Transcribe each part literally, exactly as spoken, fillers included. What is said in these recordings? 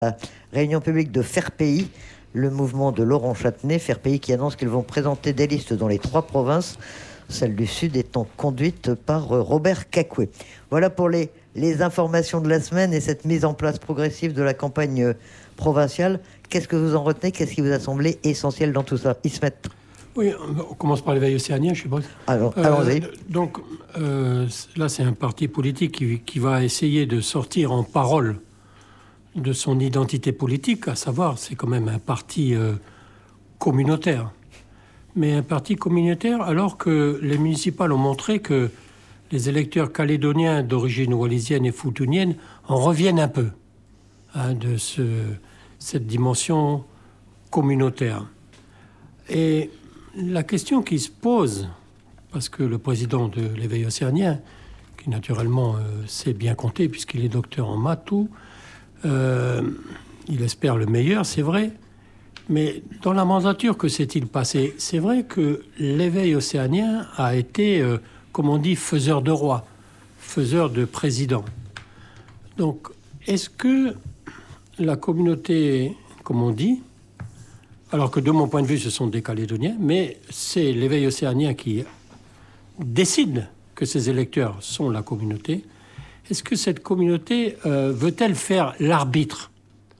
La réunion publique de Faire Pays, le mouvement de Laurent Châtenay, Faire Pays qui annonce qu'ils vont présenter des listes dans les trois provinces, celle du Sud étant conduite par Robert Cacouet. Voilà pour les, les informations de la semaine et cette mise en place progressive de la campagne provinciale. Qu'est-ce que vous en retenez? Qu'est-ce qui vous a semblé essentiel dans tout ça? Ismet? Oui, on commence par l'éveil océanien, je suppose. Alors, allons-y. Euh, donc, euh, là, c'est un parti politique qui, qui va essayer de sortir en parole de son identité politique, à savoir, c'est quand même un parti euh, communautaire. Mais un parti communautaire, alors que les municipales ont montré que les électeurs calédoniens d'origine wallisienne et futunienne en reviennent un peu hein, de ce, cette dimension communautaire. Et la question qui se pose, parce que le président de l'éveil océanien, qui naturellement euh, sait bien compter puisqu'il est docteur en maths, tout, euh, il espère le meilleur, c'est vrai. Mais dans la mandature, que s'est-il passé? C'est vrai que l'éveil océanien a été, euh, comme on dit, faiseur de roi, faiseur de président. Donc, est-ce que la communauté, comme on dit, alors que de mon point de vue, ce sont des Calédoniens, mais c'est l'éveil océanien qui décide que ses électeurs sont la communauté, est-ce que cette communauté euh, veut-elle faire l'arbitre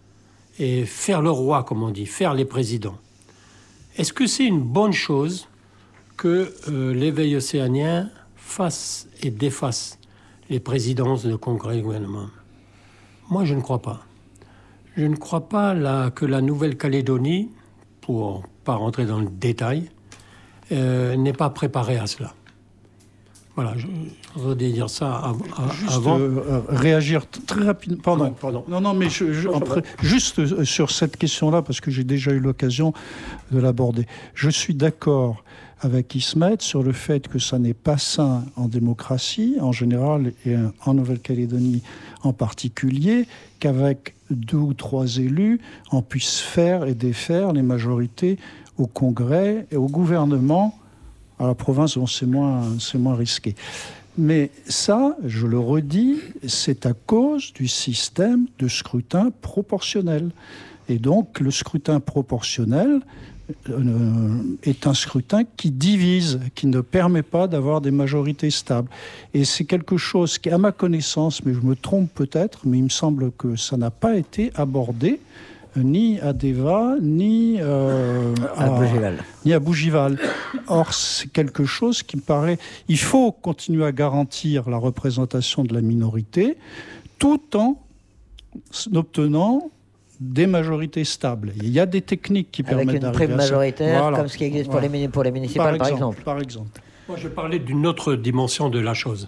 et faire le roi, comme on dit, faire les présidents? Est-ce que c'est une bonne chose que euh, l'éveil océanien fasse et défasse les présidences de congrès et gouvernement? Moi, je ne crois pas. Je ne crois pas là, que la Nouvelle-Calédonie, pour ne pas rentrer dans le détail, euh, n'est pas préparée à cela. Voilà, je voudrais dire ça av- av- juste, avant. Euh, réagir t- très rapidement. Pardon, Non, pardon. Non, non, mais je, je, après, juste sur cette question-là, parce que j'ai déjà eu l'occasion de l'aborder. Je suis d'accord avec Ismet sur le fait que ça n'est pas sain en démocratie, en général, et en Nouvelle-Calédonie en particulier, qu'avec deux ou trois élus, on puisse faire et défaire les majorités au Congrès et au gouvernement. À la province, bon, c'est moins, c'est moins risqué. Mais ça, je le redis, c'est à cause du système de scrutin proportionnel. Et donc, le scrutin proportionnel euh, est un scrutin qui divise, qui ne permet pas d'avoir des majorités stables. Et c'est quelque chose qui, à ma connaissance, mais je me trompe peut-être, mais il me semble que ça n'a pas été abordé ni à Deva, ni, euh, à, à Bougival. ni à Bougival. Or, c'est quelque chose qui me paraît... Il faut continuer à garantir la représentation de la minorité, tout en obtenant des majorités stables. Il y a des techniques qui Avec permettent une d'arriver prime à ça. majoritaire, Voilà. comme ce qui existe Voilà. pour, les, pour les municipales, par exemple, par exemple. Par exemple. Moi, je parlais d'une autre dimension de la chose.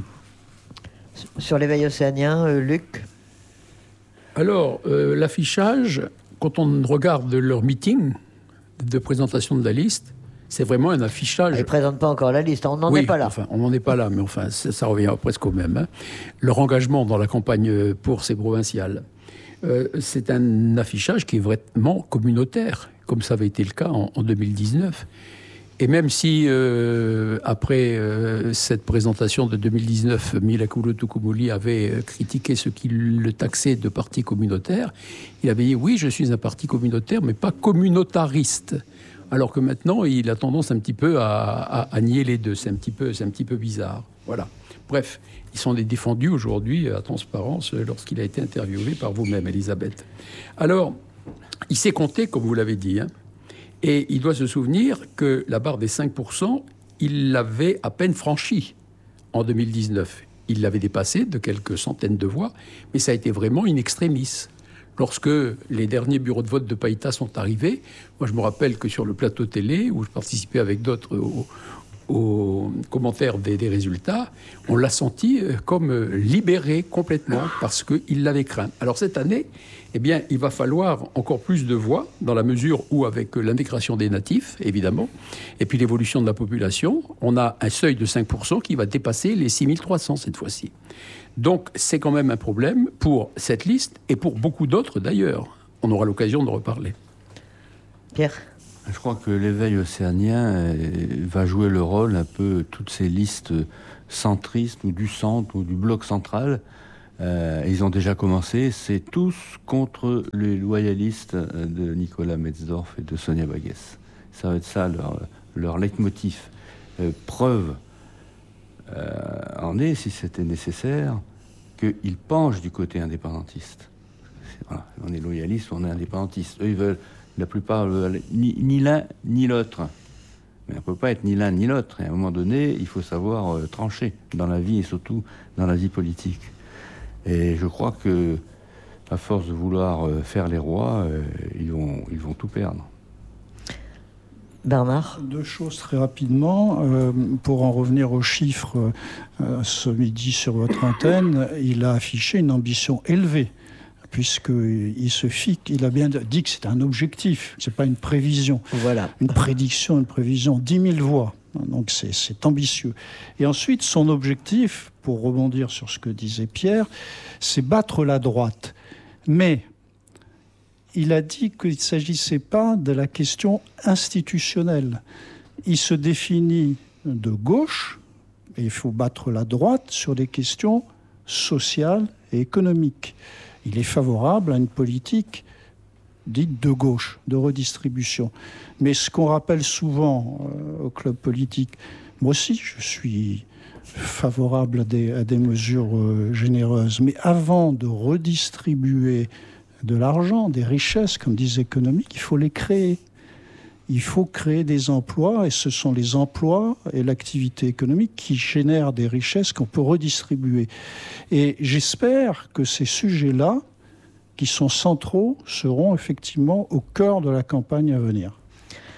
Sur l'éveil océanien, euh, Luc? Alors, euh, l'affichage, quand on regarde leur meeting de présentation de la liste, c'est vraiment un affichage... Ils ne présentent pas encore la liste, on n'en oui, est pas là. Enfin, on n'en est pas là, mais enfin, ça, ça revient presque au même. Hein. Leur engagement dans la campagne pour ces provinciales, euh, c'est un affichage qui est vraiment communautaire, comme ça avait été le cas en, en deux mille dix-neuf. Et même si, euh, après euh, cette présentation de deux mille dix-neuf, Mila Kulotukumuli avait euh, critiqué ce qui le taxait de parti communautaire, il avait dit « oui, je suis un parti communautaire, mais pas communautariste ». Alors que maintenant, il a tendance un petit peu à, à, à nier les deux. C'est un petit peu, c'est un petit peu bizarre. Voilà. Bref, ils sont défendus aujourd'hui à transparence lorsqu'il a été interviewé par vous-même, Elisabeth. Alors, il s'est compté, comme vous l'avez dit, hein, et il doit se souvenir que la barre des cinq pour cent, il l'avait à peine franchie en deux mille dix-neuf. Il l'avait dépassée de quelques centaines de voix, mais ça a été vraiment in extremis. Lorsque les derniers bureaux de vote de Païta sont arrivés, moi je me rappelle que sur le plateau télé, où je participais avec d'autres aux, aux commentaires des, des résultats, on l'a senti comme libéré complètement parce qu'il l'avait craint. Alors cette année, eh bien, il va falloir encore plus de voix, dans la mesure où, avec l'intégration des natifs, évidemment, et puis l'évolution de la population, on a un seuil de cinq pour cent qui va dépasser les six mille trois cents cette fois-ci. Donc, c'est quand même un problème pour cette liste et pour beaucoup d'autres d'ailleurs. On aura l'occasion de reparler. Pierre? Je crois que l'éveil océanien va jouer le rôle, un peu, toutes ces listes centristes ou du centre ou du bloc central, Euh, ils ont déjà commencé, c'est tous contre les loyalistes de Nicolas Metzdorf et de Sonia Bagès. Ça va être ça leur, leur leitmotiv. Euh, preuve euh, en est, si c'était nécessaire, qu'ils penchent du côté indépendantiste. Voilà, on est loyaliste ou on est indépendantiste. Eux, ils veulent, la plupart, veulent ni, ni l'un ni l'autre. Mais on ne peut pas être ni l'un ni l'autre. Et à un moment donné, il faut savoir euh, trancher dans la vie et surtout dans la vie politique. Et je crois que, à force de vouloir euh, faire les rois, euh, ils vont, ils vont tout perdre. Bernard ? Deux choses très rapidement. Euh, pour en revenir aux chiffres, euh, ce midi sur votre antenne, il a affiché une ambition élevée, puisqu'il se fixe, il a bien dit que c'est un objectif, c'est pas une prévision. Voilà. Une prédiction, une prévision, dix mille voix. Donc c'est, c'est ambitieux. Et ensuite, son objectif, pour rebondir sur ce que disait Pierre, c'est battre la droite. Mais il a dit qu'il ne s'agissait pas de la question institutionnelle. Il se définit de gauche, et il faut battre la droite sur des questions sociales et économiques. Il est favorable à une politique dite de gauche, de redistribution. Mais ce qu'on rappelle souvent euh, au club politique, moi aussi je suis favorable à des, à des mesures euh, généreuses, mais avant de redistribuer de l'argent, des richesses, comme disent les économiques, il faut les créer. Il faut créer des emplois, et ce sont les emplois et l'activité économique qui génèrent des richesses qu'on peut redistribuer. Et j'espère que ces sujets-là, qui sont centraux, seront effectivement au cœur de la campagne à venir. Nicolas ?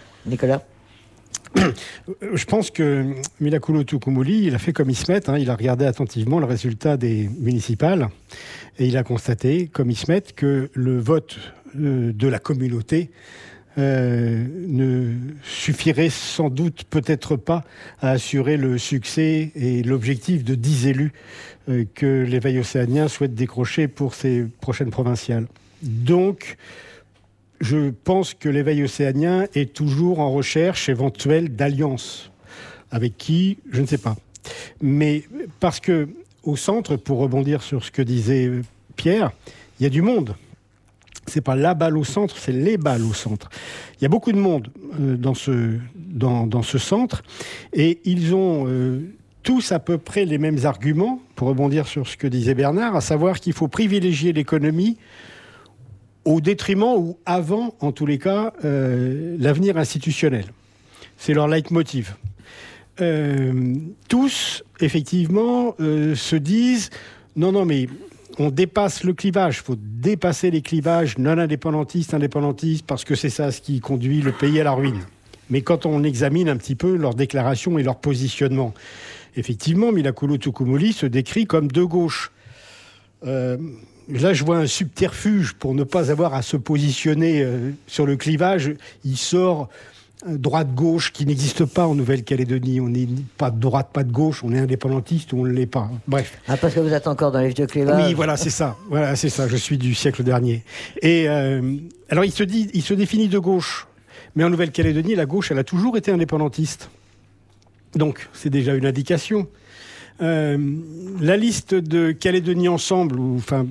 Je pense que Milakolo Toukoumoli, il a fait comme Ismet, hein, il a regardé attentivement le résultat des municipales et il a constaté, comme Ismet, que le vote euh, de la communauté euh, ne suffirait sans doute peut-être pas à assurer le succès et l'objectif de dix élus euh, que l'éveil océanien souhaite décrocher pour ses prochaines provinciales. Donc, je pense que l'éveil océanien est toujours en recherche éventuelle d'alliance. Avec qui, je ne sais pas. Mais parce que au centre, pour rebondir sur ce que disait Pierre, il y a du monde. C'est pas la balle au centre, c'est les balles au centre. Il y a beaucoup de monde euh, dans ce dans, dans ce centre, et ils ont euh, tous à peu près les mêmes arguments. Pour rebondir sur ce que disait Bernard, à savoir qu'il faut privilégier l'économie au détriment, ou avant, en tous les cas, euh, l'avenir institutionnel. C'est leur leitmotiv. Euh, tous, effectivement, euh, se disent « Non, non, mais on dépasse le clivage. Il faut dépasser les clivages non-indépendantistes, indépendantistes, parce que c'est ça ce qui conduit le pays à la ruine. » Mais quand on examine un petit peu leurs déclarations et leur positionnement, effectivement, Milakolo Toukoumoli se décrit comme de gauche. Euh, Là, je vois un subterfuge pour ne pas avoir à se positionner euh, sur le clivage. Il sort euh, droite-gauche qui n'existe pas en Nouvelle-Calédonie. On n'est pas de droite, pas de gauche. On est indépendantiste ou on ne l'est pas. Bref. Ah, parce que vous êtes encore dans les vieux clivages. Oui, voilà, c'est ça. Voilà, c'est ça. Je suis du siècle dernier. Et euh, alors, il se dit, il se définit de gauche. Mais en Nouvelle-Calédonie, la gauche, elle a toujours été indépendantiste. Donc, c'est déjà une indication. Euh, la liste de Calédonie Ensemble, ou enfin...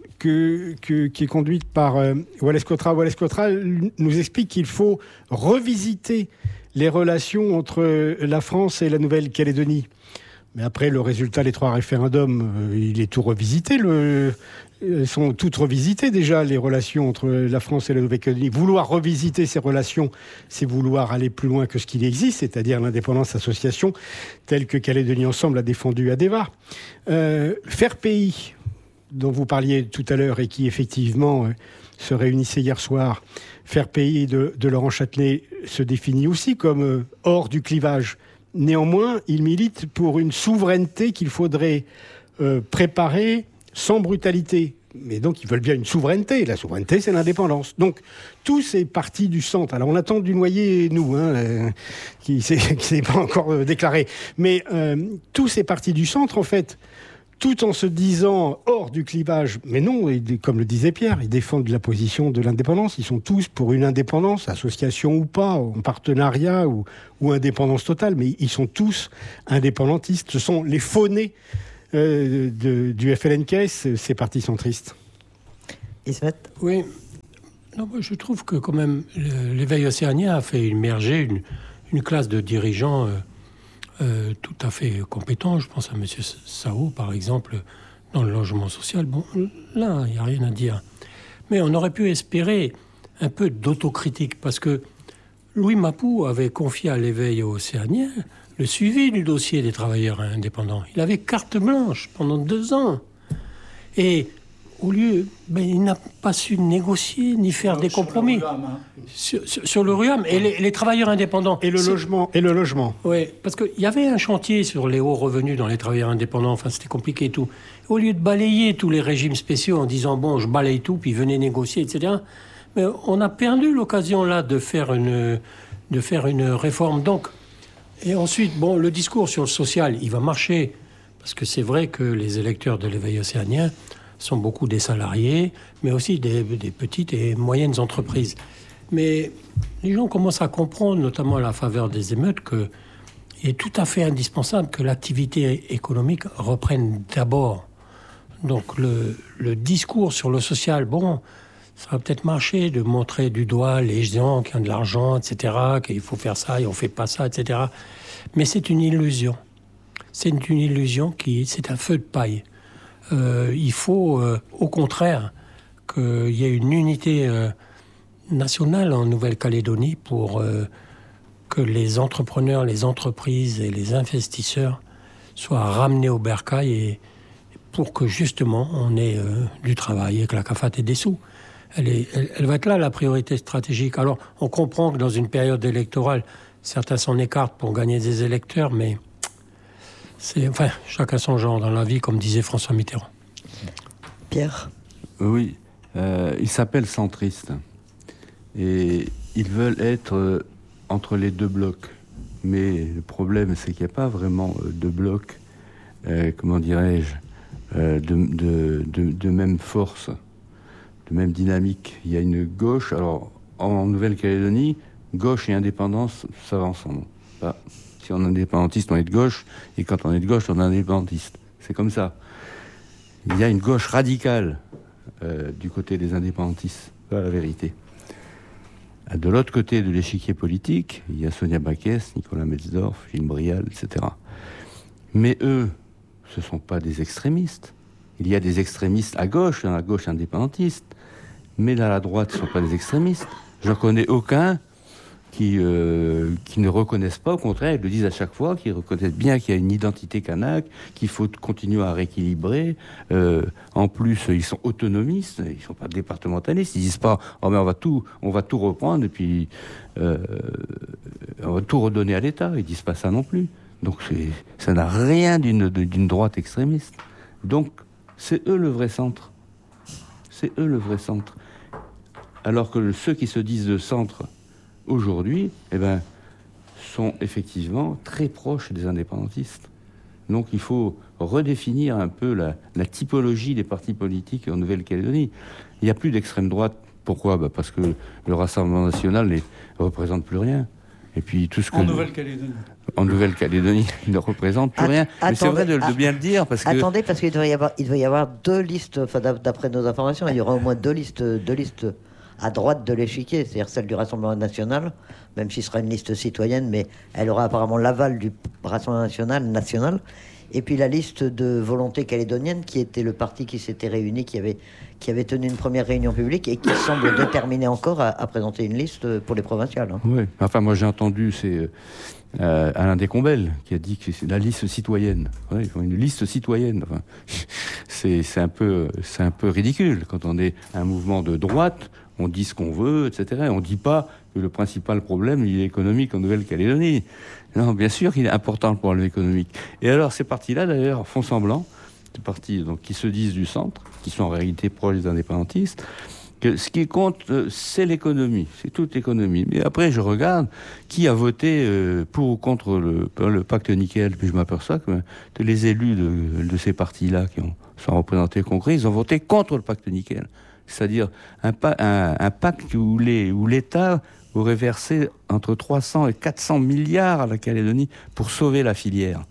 Que, que, qui est conduite par euh, Wallace Cotra. Wallace Cotra nous explique qu'il faut revisiter les relations entre la France et la Nouvelle-Calédonie. Mais après, le résultat des trois référendums, euh, il est tout revisité. Le, elles sont toutes revisitées déjà, les relations entre la France et la Nouvelle-Calédonie. Vouloir revisiter ces relations, c'est vouloir aller plus loin que ce qu'il existe, c'est-à-dire l'indépendance association, telle que Calédonie Ensemble a défendu à Déva. Euh, faire pays, dont vous parliez tout à l'heure et qui effectivement euh, se réunissait hier soir, faire pays de, de Laurent Châtenay se définit aussi comme euh, hors du clivage. Néanmoins, il milite pour une souveraineté qu'il faudrait euh, préparer sans brutalité. Mais donc, ils veulent bien une souveraineté. La souveraineté, c'est l'indépendance. Donc, tous ces partis du centre. Alors, on attend du Noyer, nous, hein, euh, qui ne s'est pas encore euh, déclaré. Mais euh, tous ces partis du centre, en fait, tout en se disant hors du clivage, mais non, comme le disait Pierre, ils défendent la position de l'indépendance, ils sont tous pour une indépendance, association ou pas, en partenariat ou, ou indépendance totale, mais ils sont tous indépendantistes, ce sont les faunés euh, de, du F L N K, ces partis centristes? Ismet? Oui. Non, moi, je trouve que quand même l'éveil océanien a fait émerger une, une classe de dirigeants euh, euh, tout à fait compétents. Je pense à M. Sao, par exemple, dans le logement social. Bon, là, il n'y a rien à dire. Mais on aurait pu espérer un peu d'autocritique, parce que Louis Mapou avait confié à l'éveil océanien le suivi du dossier des travailleurs indépendants. Il avait carte blanche pendant deux ans. Et au lieu, ben, il n'a pas su négocier ni faire des compromis. Sur le Ruam, hein. Sur, sur, sur le Ruam et les, les travailleurs indépendants. Et le C'est... logement. Et le logement. Oui, parce qu'il y avait un chantier sur les hauts revenus dans les travailleurs indépendants. Enfin, c'était compliqué et tout. Au lieu de balayer tous les régimes spéciaux en disant, bon, je balaye tout, puis venez négocier, et cetera. Mais on a perdu l'occasion, là, de faire une, de faire une réforme. Donc, et ensuite, bon, le discours sur le social, il va marcher. Parce que c'est vrai que les électeurs de l'éveil océanien sont beaucoup des salariés, mais aussi des, des petites et moyennes entreprises. Mais les gens commencent à comprendre, notamment à la faveur des émeutes, qu'il est tout à fait indispensable que l'activité économique reprenne d'abord. Donc le, le discours sur le social, bon, ça va peut-être marcher de montrer du doigt les gens qui ont de l'argent, et cetera, qu'il faut faire ça et on ne fait pas ça, et cetera. Mais c'est une illusion. C'est une illusion qui, c'est un feu de paille. Euh, il faut, euh, au contraire, qu'il y ait une unité euh, nationale en Nouvelle-Calédonie pour euh, que les entrepreneurs, les entreprises et les investisseurs soient ramenés au bercail et pour que, justement, on ait euh, du travail et que la C A F A T ait des sous. Elle, est, elle, elle va être là, la priorité stratégique. Alors, on comprend que dans une période électorale, certains s'en écartent pour gagner des électeurs, mais... C'est, enfin, chacun son genre dans la vie, comme disait François Mitterrand. Pierre? Oui, euh, ils s'appellent centristes. Et ils veulent être euh, entre les deux blocs. Mais le problème, c'est qu'il n'y a pas vraiment euh, deux blocs, euh, comment dirais-je, euh, de, de, de, de même force, de même dynamique. Il y a une gauche, alors en Nouvelle-Calédonie, gauche et indépendance, ça va ensemble. Pas. Si on est indépendantiste, on est de gauche, et quand on est de gauche, on est indépendantiste. C'est comme ça. Il y a une gauche radicale euh, du côté des indépendantistes, voilà la vérité. De l'autre côté de l'échiquier politique, il y a Sonia Backès, Nicolas Metzdorf, Gilles Brial, et cetera. Mais eux, ce ne sont pas des extrémistes. Il y a des extrémistes à gauche, dans la gauche indépendantiste, mais dans la droite, ce ne sont pas des extrémistes. Je n'en connais aucun qui, euh, qui ne reconnaissent pas, au contraire, ils le disent à chaque fois, qui reconnaissent bien qu'il y a une identité kanak, qu'il faut continuer à rééquilibrer. Euh, en plus, ils sont autonomistes, ils ne sont pas départementalistes, ils ne disent pas oh, mais on va tout, on va tout reprendre et puis euh, on va tout redonner à l'État. Ils ne disent pas ça non plus. Donc c'est, ça n'a rien d'une, d'une droite extrémiste. Donc c'est eux le vrai centre. C'est eux le vrai centre. Alors que ceux qui se disent de centre aujourd'hui, eh ben, sont effectivement très proches des indépendantistes. Donc il faut redéfinir un peu la, la typologie des partis politiques en Nouvelle-Calédonie. Il n'y a plus d'extrême droite. Pourquoi ? Bah parce que le Rassemblement national ne représente plus rien. Et puis tout ce que... En Nouvelle-Calédonie. En Nouvelle-Calédonie, il ne représente plus At- rien. Mais c'est vrai de, de bien le dire, parce que... Attendez, parce qu'il doit y avoir, il doit y avoir deux listes, enfin, d'après nos informations, il y aura au moins deux listes, deux listes à droite de l'échiquier, c'est-à-dire celle du Rassemblement national, même si ce sera une liste citoyenne, mais elle aura apparemment l'aval du Rassemblement national, national. Et puis la liste de Volonté calédonienne, qui était le parti qui s'était réuni, qui avait, qui avait tenu une première réunion publique et qui semble déterminé encore à, à présenter une liste pour les provinciales. Hein. Oui, enfin moi j'ai entendu, c'est euh, Alain Descombelles qui a dit que c'est la liste citoyenne. Ouais, ils font une liste citoyenne. Enfin, c'est, c'est, un peu, c'est un peu ridicule. Quand on est un mouvement de droite, on dit ce qu'on veut, et cetera. On ne dit pas que le principal problème, il est économique en Nouvelle-Calédonie. Non, bien sûr qu'il est important le problème économique. Et alors, ces partis-là, d'ailleurs, font semblant, ces partis donc, qui se disent du centre, qui sont en réalité proches des indépendantistes, que ce qui compte, c'est l'économie, c'est toute l'économie. Mais après, je regarde qui a voté pour ou contre le, le pacte nickel, puis je m'aperçois que, que les élus de, de ces partis-là qui ont, sont représentés au Congrès, ils ont voté contre le pacte nickel. C'est-à-dire un, un, un pacte où, les, où l'État aurait versé entre trois cents et quatre cents milliards à la Calédonie pour sauver la filière.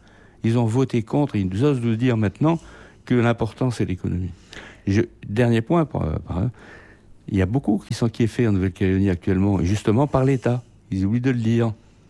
ils ont voté contre, ils osent nous dire maintenant que l'important c'est l'économie. Je, dernier point, par, par, il y a beaucoup qui sont kiffés en Nouvelle-Calédonie actuellement, et justement par l'État. Ils oublient de le dire.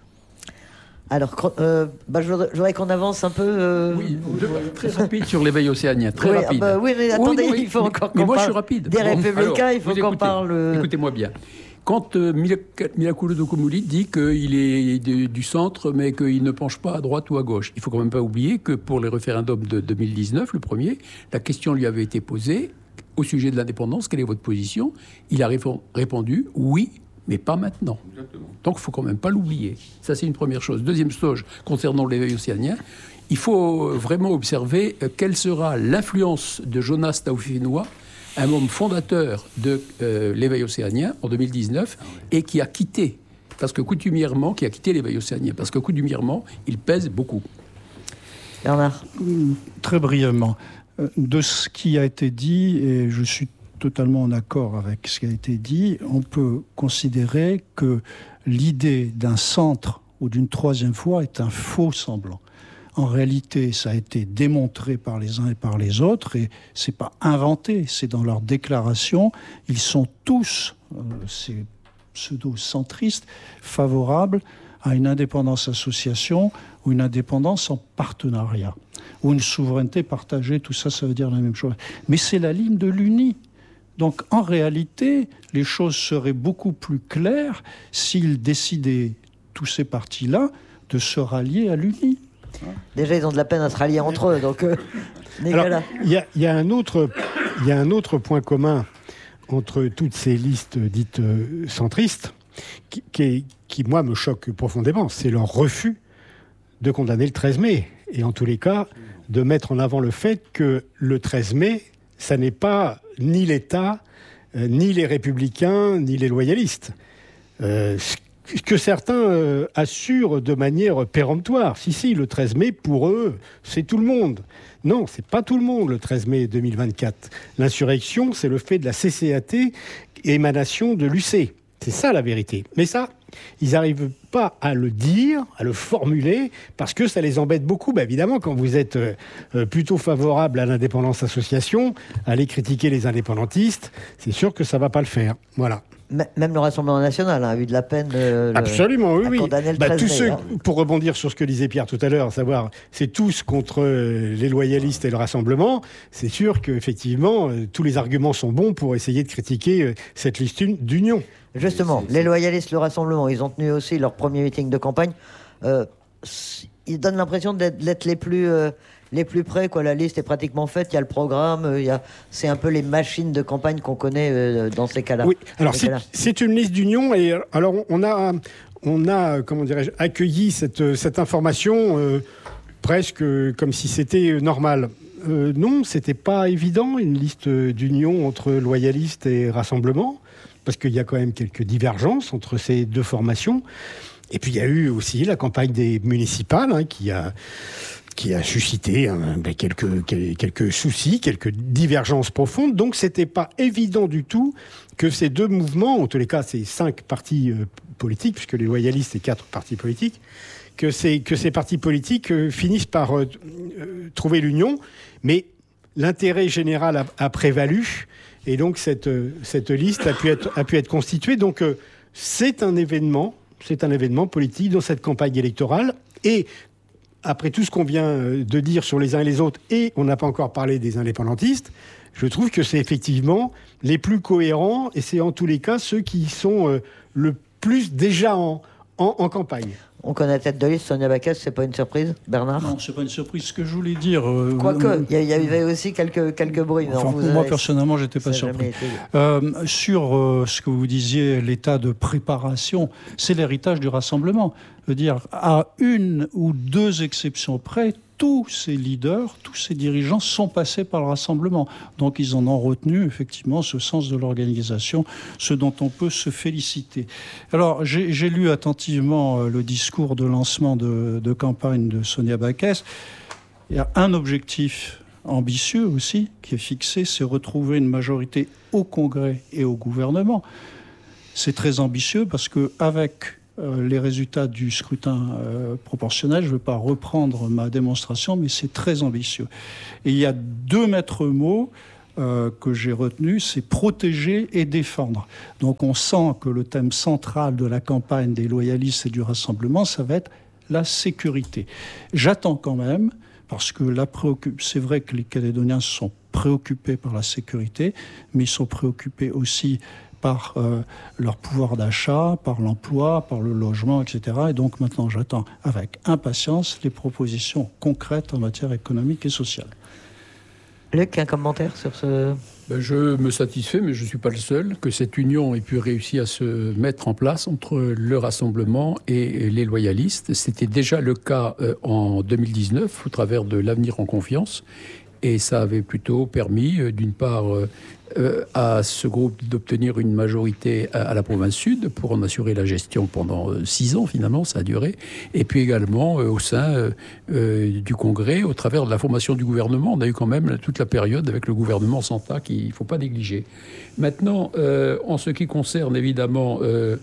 Alors, euh, bah, je, voudrais, je voudrais qu'on avance un peu. Euh... Oui, très rapide sur l'éveil océanien, très oui, rapide. Ah bah, oui, mais attendez, oui, oui, il faut encore qu'on mais moi, parle je suis rapide. des Républicains, Alors, il faut qu'on parle... Écoutez-moi bien. Quand euh, Milakoulo-Doukoumouli dit qu'il est de, du centre, mais qu'il ne penche pas à droite ou à gauche, il ne faut quand même pas oublier que pour les référendums de deux mille dix-neuf, le premier, la question lui avait été posée au sujet de l'indépendance, quelle est votre position? Il a répondu oui, mais pas maintenant. Exactement. Donc il ne faut quand même pas l'oublier. Ça, c'est une première chose. Deuxième chose, concernant l'éveil océanien, il faut vraiment observer quelle sera l'influence de Jonas Taoufinoua, un membre fondateur de euh, l'éveil océanien en deux mille dix-neuf, ah ouais. et qui a quitté, parce que coutumièrement, qui a quitté l'éveil océanien, parce que coutumièrement, il pèse beaucoup. Bernard. Très brièvement, de ce qui a été dit, et je suis totalement en accord avec ce qui a été dit, on peut considérer que l'idée d'un centre ou d'une troisième voie est un faux semblant. En réalité, ça a été démontré par les uns et par les autres, et c'est pas inventé, c'est dans leurs déclarations. Ils sont tous, euh, ces pseudo-centristes, favorables à une indépendance association ou une indépendance en partenariat, ou une souveraineté partagée, tout ça, ça veut dire la même chose. Mais c'est la ligne de l'U N I. Donc, en réalité, les choses seraient beaucoup plus claires s'ils décidaient, tous ces partis-là, de se rallier à l'U N I. Déjà, ils ont de la peine à se rallier entre eux, donc... Euh, Alors, il y, y a un autre, il y a un autre point commun entre toutes ces listes dites euh, centristes, qui, qui, qui, moi, me choque profondément. C'est leur refus de condamner le treize mai. Et en tous les cas, de mettre en avant le fait que le treize mai, ça n'est pas ni l'État, euh, ni les Républicains, ni les loyalistes. Euh, que certains euh, assurent de manière péremptoire. Si, si, le treize mai, pour eux, c'est tout le monde. Non, c'est pas tout le monde, le treize mai deux mille vingt-quatre. L'insurrection, c'est le fait de la C C A T, émanation de l'U C. C'est ça, la vérité. Mais ça, ils n'arrivent pas à le dire, à le formuler, parce que ça les embête beaucoup. Bah, évidemment, quand vous êtes euh, plutôt favorable à l'indépendance association, aller critiquer les indépendantistes, c'est sûr que ça ne va pas le faire. Voilà. Même le Rassemblement national a eu de la peine euh, Absolument, oui, oui. condamner le bah, treize mai. Tous ceux, hein. Pour rebondir sur ce que disait Pierre tout à l'heure, à savoir, c'est tous contre euh, les loyalistes et le Rassemblement, c'est sûr qu'effectivement, euh, tous les arguments sont bons pour essayer de critiquer euh, cette liste d'union. Justement, c'est, c'est... les loyalistes, le Rassemblement, ils ont tenu aussi leur premier meeting de campagne. Euh, ils donnent l'impression d'être les plus... Euh, les plus près, quoi. La liste est pratiquement faite, il y a le programme, il y a... c'est un peu les machines de campagne qu'on connaît euh, dans ces cas-là. Oui, alors c'est, c'est une liste d'union, et alors on a, on a comment dirais-je, accueilli cette, cette information euh, presque comme si c'était normal. Euh, non, c'était pas évident, une liste d'union entre loyalistes et rassemblement, parce qu'il y a quand même quelques divergences entre ces deux formations. Et puis il y a eu aussi la campagne des municipales, hein, qui a... qui a suscité hein, ben, quelques, quelques soucis, quelques divergences profondes. Donc, c'était pas évident du tout que ces deux mouvements, en tous les cas, ces cinq partis euh, politiques, puisque les loyalistes, c'est quatre partis politiques, que ces, que ces partis politiques euh, finissent par euh, euh, trouver l'union. Mais l'intérêt général a, a prévalu, et donc cette, euh, cette liste a pu être, a pu être constituée. Donc, euh, c'est un événement, c'est un événement politique dans cette campagne électorale. Et après tout ce qu'on vient de dire sur les uns et les autres, et on n'a pas encore parlé des indépendantistes, je trouve que c'est effectivement les plus cohérents, et c'est en tous les cas ceux qui sont euh, le plus déjà en, en, en campagne. On connaît la tête de liste, Sonia Backès, c'est pas une surprise, Bernard? Non, c'est pas une surprise. Ce que je voulais dire... Euh, Quoique, euh, il y, y avait aussi quelques, quelques bruits. Enfin, non, pour vous moi, avez... personnellement, j'étais pas surpris. Euh, sur euh, ce que vous disiez, l'état de préparation, c'est l'héritage du rassemblement. Je veux dire, à une ou deux exceptions près, tous ces leaders, tous ces dirigeants sont passés par le rassemblement. Donc ils en ont retenu effectivement ce sens de l'organisation, ce dont on peut se féliciter. Alors j'ai, j'ai lu attentivement euh, le discours de lancement de, de campagne de Sonia Backès. Il y a un objectif ambitieux aussi qui est fixé, c'est retrouver une majorité au Congrès et au gouvernement. C'est très ambitieux parce qu'avec euh, les résultats du scrutin euh, proportionnel. Je ne vais pas reprendre ma démonstration, mais c'est très ambitieux. Et il y a deux maîtres mots euh, que j'ai retenus, c'est protéger et défendre. Donc on sent que le thème central de la campagne des loyalistes et du Rassemblement, ça va être la sécurité. J'attends quand même, parce que la préoccup... c'est vrai que les Calédoniens sont préoccupés par la sécurité, mais ils sont préoccupés aussi par euh, leur pouvoir d'achat, par l'emploi, par le logement, et cetera. Et donc maintenant, j'attends avec impatience les propositions concrètes en matière économique et sociale. Luc, un commentaire sur ce... Ben, je me satisfais, mais je ne suis pas le seul, que cette union ait pu réussir à se mettre en place entre le Rassemblement et les loyalistes. C'était déjà le cas euh, en deux mille dix-neuf, au travers de l'Avenir en confiance. Et ça avait plutôt permis, euh, d'une part, euh, euh, à ce groupe d'obtenir une majorité à, à la province sud pour en assurer la gestion pendant euh, six ans, finalement, ça a duré. Et puis également euh, au sein euh, euh, du Congrès, au travers de la formation du gouvernement. On a eu quand même toute la période avec le gouvernement Santa qu'il ne faut pas négliger. Maintenant, euh, en ce qui concerne évidemment... Euh,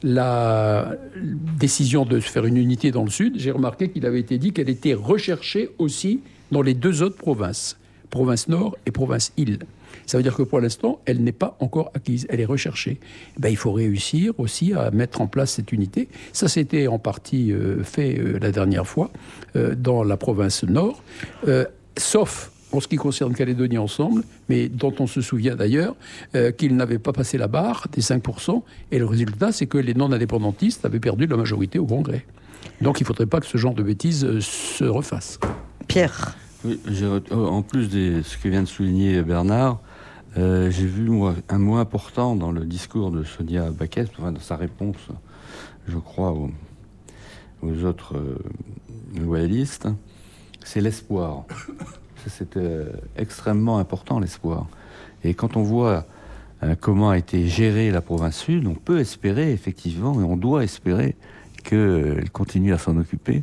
la décision de se faire une unité dans le sud, j'ai remarqué qu'il avait été dit qu'elle était recherchée aussi dans les deux autres provinces, province Nord et province Île. Ça veut dire que pour l'instant, elle n'est pas encore acquise, elle est recherchée. Ben, il faut réussir aussi à mettre en place cette unité. Ça, c'était en partie euh, fait euh, la dernière fois euh, dans la province Nord, euh, sauf en ce qui concerne Calédonie Ensemble, mais dont on se souvient d'ailleurs euh, qu'ils n'avaient pas passé la barre des cinq pour cent, et le résultat, c'est que les non-indépendantistes avaient perdu la majorité au Congrès. Donc il ne faudrait pas que ce genre de bêtises euh, se refasse. Pierre. Oui, j'ai, en plus de ce que vient de souligner Bernard, euh, j'ai vu moi, un mot important dans le discours de Sonia Baquès, enfin, dans sa réponse, je crois, aux, aux autres euh, loyalistes, c'est l'espoir. C'est euh, extrêmement important, l'espoir. Et quand on voit euh, comment a été gérée la province sud, on peut espérer, effectivement, et on doit espérer qu'elle euh, continue à s'en occuper.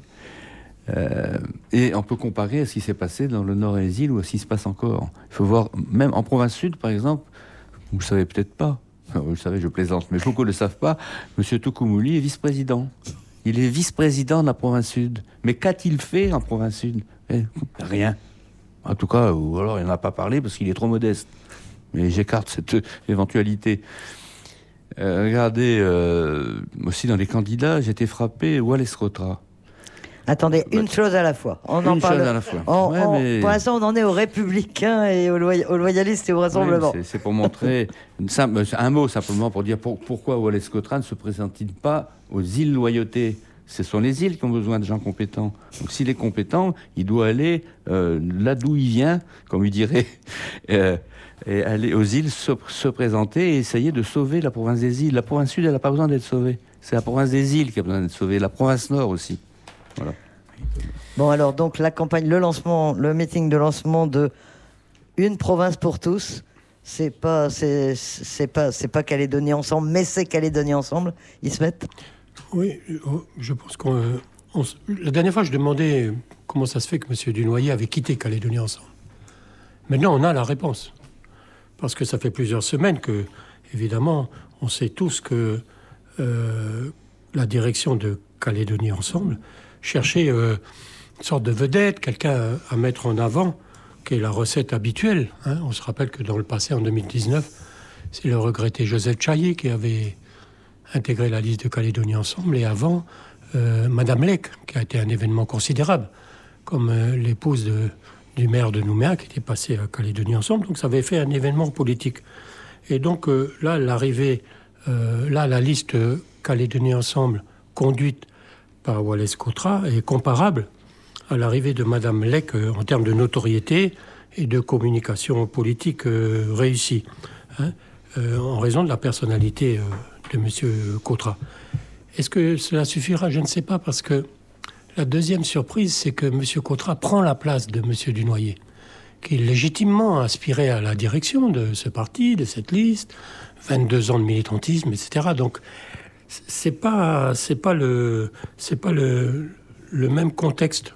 Euh, et on peut comparer à ce qui s'est passé dans le nord et les îles ou à ce qui se passe encore. Il faut voir, même en province sud, par exemple, vous ne le savez peut-être pas, enfin, vous le savez, je plaisante, mais beaucoup ne le savent pas, M. Toukoumouly est vice-président. Il est vice-président de la province sud. Mais qu'a-t-il fait en province sud ? eh, Rien. En tout cas, ou alors il n'en a pas parlé parce qu'il est trop modeste. Mais j'écarte cette éventualité. Euh, regardez, euh, aussi dans les candidats, j'ai été frappé, Wallace Cotra. Attendez, une bah, chose à la fois. On une en parle. chose à la fois. On, ouais, on, mais... Pour l'instant, on en est aux Républicains et aux, loy- aux loyalistes et au Rassemblement. Oui, c'est, c'est pour montrer simple, un mot simplement pour dire pour, pourquoi Wallace Cotra ne se présente-t-il pas aux îles Loyauté. Ce sont les îles qui ont besoin de gens compétents. Donc s'il est compétent, il doit aller euh, là d'où il vient, comme il dirait, euh, et aller aux îles se, se présenter et essayer de sauver la province des îles. La province sud, elle n'a pas besoin d'être sauvée. C'est la province des îles qui a besoin d'être sauvée. La province nord aussi. Voilà. Bon alors donc la campagne, le lancement, le meeting de lancement de Une province pour tous. C'est pas, c'est, c'est pas, c'est pas Calédonie Ensemble, mais c'est Calédonie Ensemble. Ils se mettent. Oui, je pense qu'on... On, la dernière fois, je demandais comment ça se fait que M. Dunoyer avait quitté Calédonie Ensemble. Maintenant, on a la réponse. Parce que ça fait plusieurs semaines que, évidemment, on sait tous que euh, la direction de Calédonie Ensemble cherchait euh, une sorte de vedette, quelqu'un à mettre en avant, qui est la recette habituelle. Hein. On se rappelle que dans le passé, en deux mille dix-neuf, c'est le regretté Joseph Chaillet qui avait intégré la liste de Calédonie Ensemble, et avant, euh, Madame Lec, qui a été un événement considérable, comme euh, l'épouse de, du maire de Nouméa, qui était passée à Calédonie Ensemble, donc ça avait fait un événement politique. Et donc euh, là, l'arrivée, euh, là, la liste Calédonie Ensemble, conduite par Wallace Cotra, est comparable à l'arrivée de Madame Lec euh, en termes de notoriété et de communication politique euh, réussie, hein, euh, en raison de la personnalité euh, de M. Cotra. Est-ce que cela suffira ? Je ne sais pas, parce que la deuxième surprise, c'est que M. Cotra prend la place de M. Dunoyer, qui légitimement aspirait à la direction de ce parti, de cette liste, vingt-deux ans de militantisme, et cetera. Donc, c'est pas, c'est pas le, c'est pas le, le même contexte.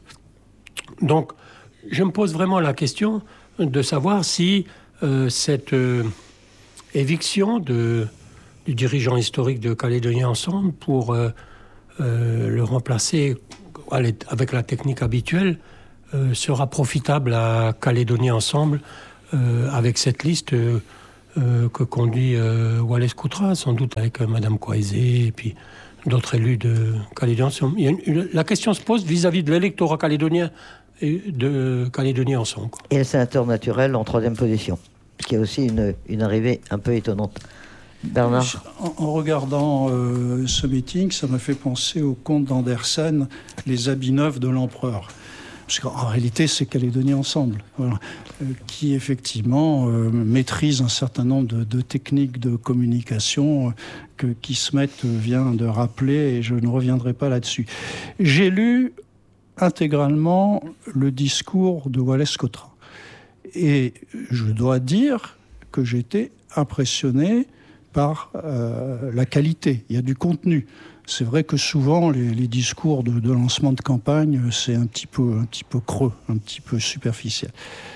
Donc, je me pose vraiment la question de savoir si euh, cette euh, éviction de du dirigeant historique de Calédonie Ensemble pour euh, euh, le remplacer avec la technique habituelle euh, sera profitable à Calédonie Ensemble euh, avec cette liste euh, euh, que conduit euh, Wallace Coutra, sans doute avec euh, Madame Kouaizé et puis d'autres élus de Calédonie Ensemble. Il y a une, une, la question se pose vis-à-vis de l'électorat calédonien et de Calédonie Ensemble. Quoi. Et le sénateur naturel en troisième position, ce qui est aussi une, une arrivée un peu étonnante. Bernard ? En, en regardant euh, ce meeting, ça m'a fait penser au conte d'Andersen, Les habits neufs de l'empereur. Parce qu'en réalité, c'est Calédonie Ensemble, voilà, euh, qui effectivement euh, maîtrise un certain nombre de, de techniques de communication euh, que Kismet vient de rappeler, et je ne reviendrai pas là-dessus. J'ai lu intégralement le discours de Wallace Coutra. Et je dois dire que j'étais impressionné par euh, la qualité. Il y a du contenu. C'est vrai que souvent, les, les discours de, de lancement de campagne, c'est un petit peu, un petit peu creux, un petit peu superficiel.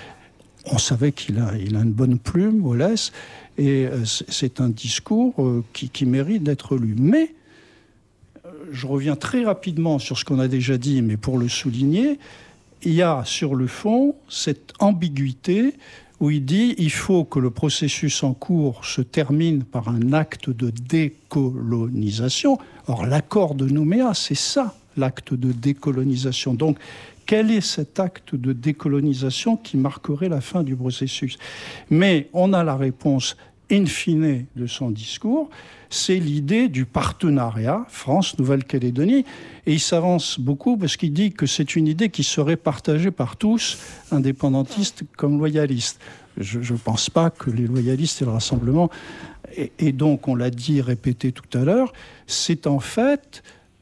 On savait qu'il a, il a une bonne plume, Wallace, et euh, c'est un discours euh, qui, qui mérite d'être lu. Mais, euh, je reviens très rapidement sur ce qu'on a déjà dit, mais pour le souligner, il y a sur le fond cette ambiguïté où il dit il faut que le processus en cours se termine par un acte de décolonisation. Or, l'accord de Nouméa, c'est ça, l'acte de décolonisation. Donc, quel est cet acte de décolonisation qui marquerait la fin du processus ? Mais on a la réponse in fine de son discours, c'est l'idée du partenariat France-Nouvelle-Calédonie. Et il s'avance beaucoup parce qu'il dit que c'est une idée qui serait partagée par tous, indépendantistes comme loyalistes. Je ne pense pas que les loyalistes et le Rassemblement, et, et donc on l'a dit, répété tout à l'heure, c'est en fait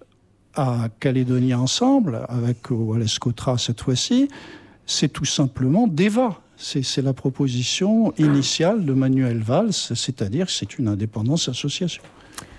à Calédonie Ensemble, avec Wallace Coutra cette fois-ci, c'est tout simplement DEVA. C'est, c'est la proposition initiale de Manuel Valls, c'est-à-dire que c'est une indépendance association. Luc ?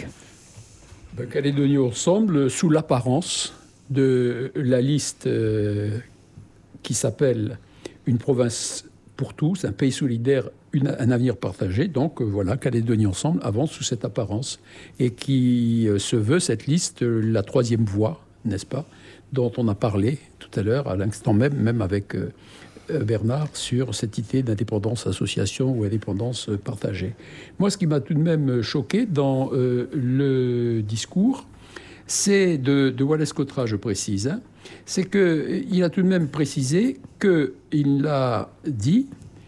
Ben, Calédonie Ensemble, sous l'apparence de la liste euh, qui s'appelle Une province pour tous, un pays solidaire, une, un avenir partagé. Donc euh, voilà, Calédonie Ensemble avance sous cette apparence et qui euh, se veut, cette liste, euh, la troisième voie, n'est-ce pas, dont on a parlé tout à l'heure, à l'instant même, même avec... Euh, Bernard, sur cette idée d'indépendance association ou indépendance partagée. Moi, ce qui m'a tout de même choqué dans euh, le discours, c'est de, de Wallace Coutra, je précise, hein, c'est qu'il a tout de même précisé qu'il a dit,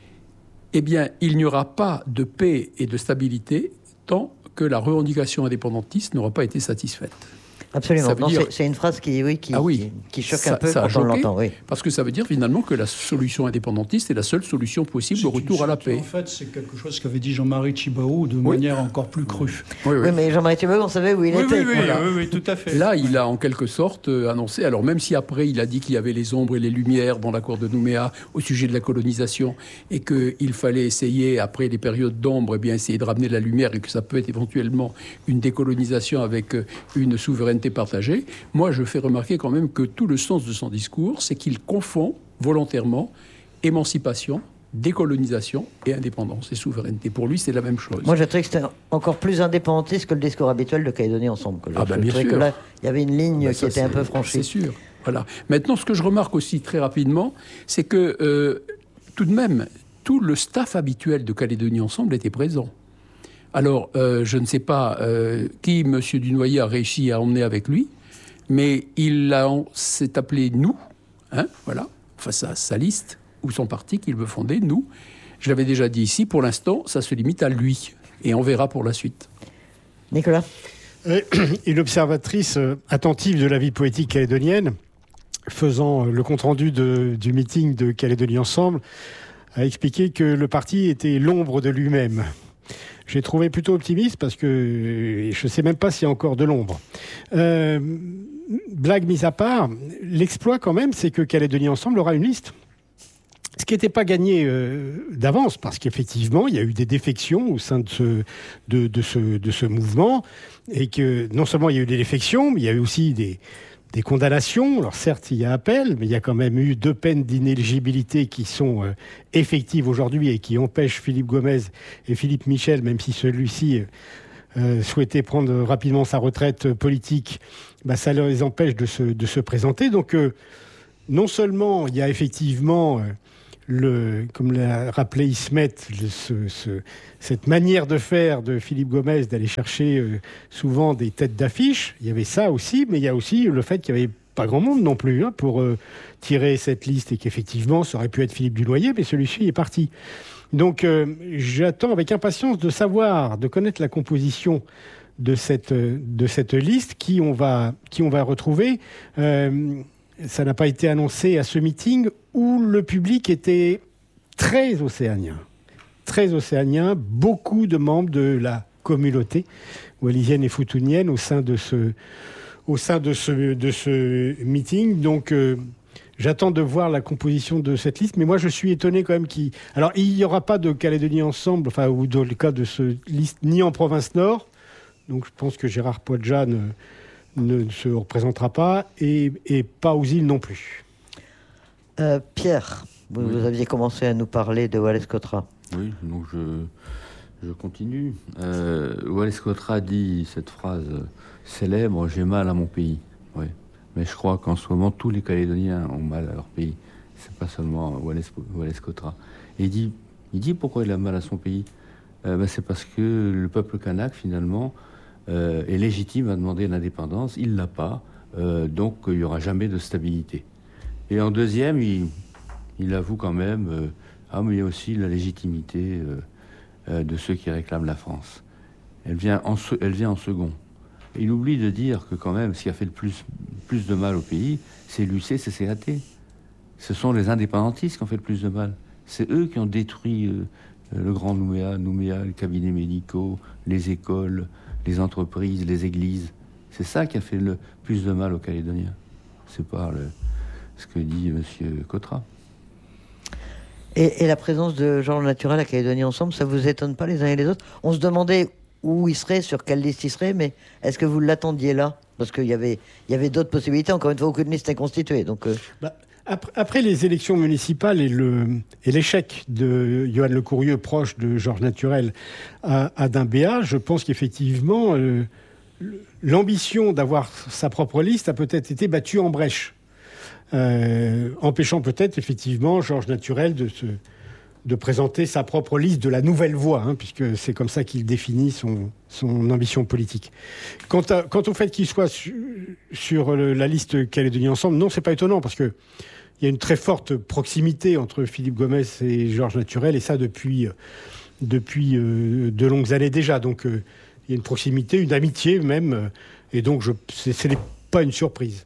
eh bien, il n'y aura pas de paix et de stabilité tant que la revendication indépendantiste n'aura pas été satisfaite. Absolument. Non, dire... c'est, c'est une phrase qui, oui, qui, ah oui. qui, qui choque ça, un peu ça quand choqué, on l'entend. Oui. Parce que ça veut dire finalement que la solution indépendantiste est la seule solution possible c'est au retour à la paix. En fait, c'est quelque chose qu'avait dit Jean-Marie Tjibaou de oui. manière encore plus crue. Oui, oui. oui mais Jean-Marie Tjibaou, on savait où il oui, était. Oui, oui, voilà. oui, oui, tout à fait. Là, il a en quelque sorte annoncé, alors même si après il a dit qu'il y avait les ombres et les lumières dans l'accord de Nouméa au sujet de la colonisation et qu'il fallait essayer, après les périodes d'ombre, eh bien, essayer de ramener la lumière et que ça peut être éventuellement une décolonisation avec une souveraineté partagée, moi je fais remarquer quand même que tout le sens de son discours, c'est qu'il confond volontairement émancipation, décolonisation et indépendance et souveraineté. Pour lui, c'est la même chose. Moi, j'ai trouvé que c'était encore plus indépendantiste que le discours habituel de Calédonie Ensemble. Que ah ben bien sûr. Que là, il y avait une ligne ben qui ça, était un peu franchie. C'est sûr. Voilà. Maintenant, ce que je remarque aussi très rapidement, c'est que euh, tout de même, tout le staff habituel de Calédonie Ensemble était présent. Alors, euh, je ne sais pas euh, qui M. Dunoyer a réussi à emmener avec lui, mais il a, s'est appelé Nous, hein, voilà, enfin sa, sa liste, ou son parti qu'il veut fonder, Nous. Je l'avais déjà dit ici, pour l'instant, ça se limite à lui, et on verra pour la suite. Nicolas ? Une observatrice attentive de la vie politique calédonienne, faisant le compte-rendu de, du meeting de Calédonie Ensemble, a expliqué que le parti était l'ombre de lui-même. J'ai trouvé plutôt optimiste parce que je ne sais même pas s'il y a encore de l'ombre. Euh, blague mise à part, l'exploit quand même, c'est que Calédonie Ensemble aura une liste. Ce qui n'était pas gagné euh, d'avance, parce qu'effectivement, il y a eu des défections au sein de ce, de, de, ce, de ce mouvement, et que non seulement il y a eu des défections, mais il y a eu aussi des, des condamnations. Alors certes, il y a appel, mais il y a quand même eu deux peines d'inéligibilité qui sont euh, effectives aujourd'hui et qui empêchent Philippe Gomez et Philippe Michel, même si celui-ci euh, souhaiter prendre rapidement sa retraite politique, bah, ça les empêche de se, de se présenter. Donc, euh, non seulement il y a effectivement, euh, le, comme l'a rappelé Ismet, le, ce, ce, cette manière de faire de Philippe Gomès, d'aller chercher euh, souvent des têtes d'affiche, il y avait ça aussi, mais il y a aussi le fait qu'il y avait pas grand monde non plus hein, pour euh, tirer cette liste et qu'effectivement, ça aurait pu être Philippe Dunoyer, mais celui-ci est parti. Donc, euh, j'attends avec impatience de savoir, de connaître la composition de cette, de cette liste qui on va, qui on va retrouver. Euh, ça n'a pas été annoncé à ce meeting où le public était très océanien. Très océanien, beaucoup de membres de la communauté wallisienne et futunienne au sein de ce... au sein de ce, de ce meeting. Donc, euh, j'attends de voir la composition de cette liste. Mais moi, je suis étonné quand même qu'il... Alors, il n'y aura pas de Calédonie Ensemble, enfin, ou dans le cas de ce liste, ni en province Nord. Donc, je pense que Gérard Poadja ne, ne se représentera pas, et, et pas aux îles non plus. Euh, Pierre, vous, oui. vous aviez commencé à nous parler de Wallace Cotra. Oui, donc je, je continue. Euh, Wallace Cotra dit cette phrase célèbre, « J'ai mal à mon pays ». Oui. Mais je crois qu'en ce moment, tous les Calédoniens ont mal à leur pays. C'est pas seulement Wallace, Wallace Cotra. Et il dit, il dit pourquoi il a mal à son pays. Euh, ben c'est parce que le peuple kanak, finalement, euh, est légitime à demander l'indépendance. Il l'a pas, euh, donc il n'y aura jamais de stabilité. Et en deuxième, il, il avoue quand même, euh, ah, mais il y a aussi la légitimité euh, euh, de ceux qui réclament la France. Elle vient en, elle vient en second. Il oublie de dire que quand même, ce qui a fait le plus, plus de mal au pays, c'est l'U C C C A T. Ce sont les indépendantistes qui ont fait le plus de mal. C'est eux qui ont détruit euh, le Grand Nouméa, Nouméa, les cabinets médicaux, les écoles, les entreprises, les églises. C'est ça qui a fait le plus de mal aux Calédoniens. C'est pas le, ce que dit M. Cotra. Et, et la présence de gens naturels à Calédonie Ensemble, ça vous étonne pas les uns et les autres? On se demandait où il serait, sur quelle liste il serait, mais est-ce que vous l'attendiez là? Parce qu'il y avait, il y avait d'autres possibilités, encore une fois, aucune liste n'est constituée. Donc, euh... bah, après, après les élections municipales et, le, et l'échec de Johan Le Courrieux, proche de Georges Naturel, à, à Dimbéa, je pense qu'effectivement, euh, l'ambition d'avoir sa propre liste a peut-être été battue en brèche, euh, empêchant peut-être effectivement Georges Naturel de se... de présenter sa propre liste de la nouvelle voie, hein, puisque c'est comme ça qu'il définit son, son ambition politique. Quant, à, quant au fait qu'il soit su, sur le, la liste Calédonie Ensemble, non, c'est pas étonnant, parce que il y a une très forte proximité entre Philippe Gomès et Georges Naturel, et ça depuis, depuis euh, de longues années déjà. Donc euh, il y a une proximité, une amitié même, euh, et donc je, c'est, ce n'est pas une surprise.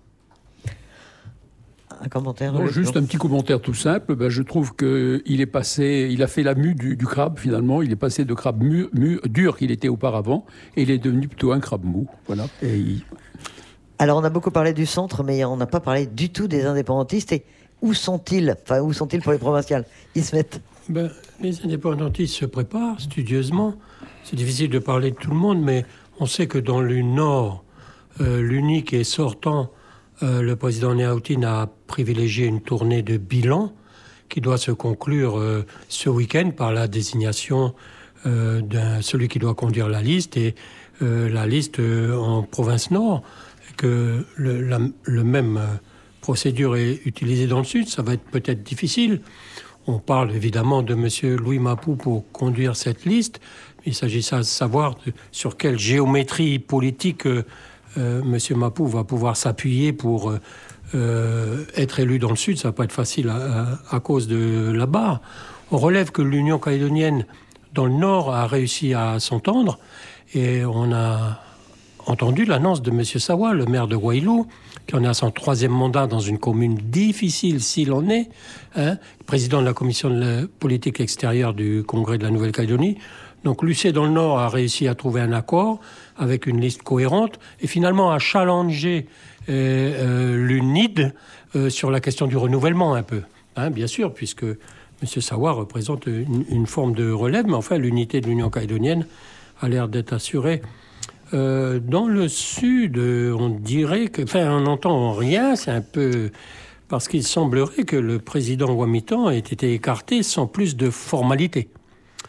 Un commentaire? Non, juste un petit commentaire tout simple. Ben, je trouve qu'il est passé, il a fait la mue du, du crabe finalement. Il est passé de crabe mu, mu, dur qu'il était auparavant, et il est devenu plutôt un crabe mou. Voilà. Et il... Alors on a beaucoup parlé du centre, mais on n'a pas parlé du tout des indépendantistes. Et où sont-ils? Enfin, où sont-ils pour les provinciales? Ismet. Ben, les indépendantistes se préparent studieusement. C'est difficile de parler de tout le monde, mais on sait que dans le Nord, euh, l'unique et sortant, Euh, le président Néautine a privilégié une tournée de bilan qui doit se conclure euh, ce week-end par la désignation euh, de celui qui doit conduire la liste, et euh, la liste euh, en province Nord, que le, la le même euh, procédure est utilisée dans le Sud. Ça va être peut-être difficile. On parle évidemment de M. Louis Mapou pour conduire cette liste. Il s'agit de savoir de, sur quelle géométrie politique euh, Euh, Monsieur Mapou va pouvoir s'appuyer pour euh, euh, être élu dans le Sud. Ça va pas être facile à, à, à cause de la barre. On relève que l'Union calédonienne dans le Nord a réussi à s'entendre, et on a entendu l'annonce de Monsieur Sawa, le maire de Wailou, qui en est à son troisième mandat dans une commune difficile s'il en est, hein, président de la commission de la politique extérieure du Congrès de la Nouvelle-Calédonie. Donc l'U C dans le Nord a réussi à trouver un accord avec une liste cohérente, et finalement à challenger euh, euh, l'U N I D euh, sur la question du renouvellement un peu. Hein, bien sûr, puisque M. Sawa représente une, une forme de relève, mais enfin l'unité de l'Union calédonienne a l'air d'être assurée. Euh, dans le Sud, on dirait que... Enfin, on n'entend rien, c'est un peu... Parce qu'il semblerait que le président Ouamitan ait été écarté sans plus de formalité.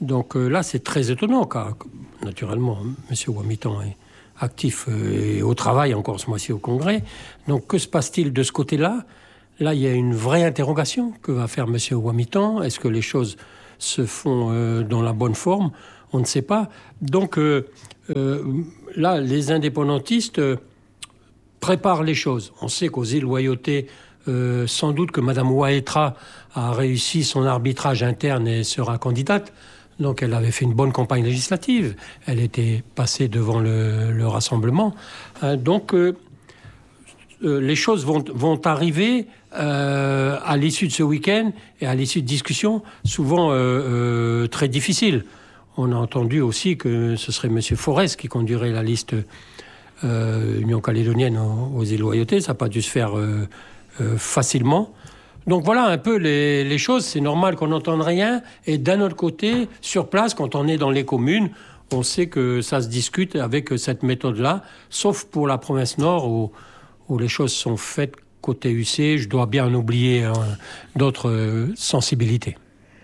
Donc euh, là, c'est très étonnant, car naturellement, M. Ouamitan est actif euh, et au travail encore ce mois-ci au Congrès. Donc que se passe-t-il de ce côté-là ? Là, il y a une vraie interrogation. Que va faire M. Ouamitan ? Est-ce que les choses se font euh, dans la bonne forme ? On ne sait pas. Donc euh, euh, là, les indépendantistes euh, préparent les choses. On sait qu'aux îles Loyauté, euh, sans doute que Mme Ouaetra a réussi son arbitrage interne et sera candidate. Donc elle avait fait une bonne campagne législative. Elle était passée devant le, le Rassemblement. Euh, donc euh, euh, les choses vont, vont arriver euh, à l'issue de ce week-end et à l'issue de discussions souvent euh, euh, très difficiles. On a entendu aussi que ce serait M. Forest qui conduirait la liste euh, Union calédonienne aux, aux îles Loyauté. Ça n'a pas dû se faire euh, euh, facilement. Donc voilà un peu les, les choses. C'est normal qu'on n'entende rien. Et d'un autre côté, sur place, quand on est dans les communes, on sait que ça se discute avec cette méthode-là, sauf pour la province Nord où, où les choses sont faites côté U C. Je dois bien en oublier hein, d'autres euh, sensibilités.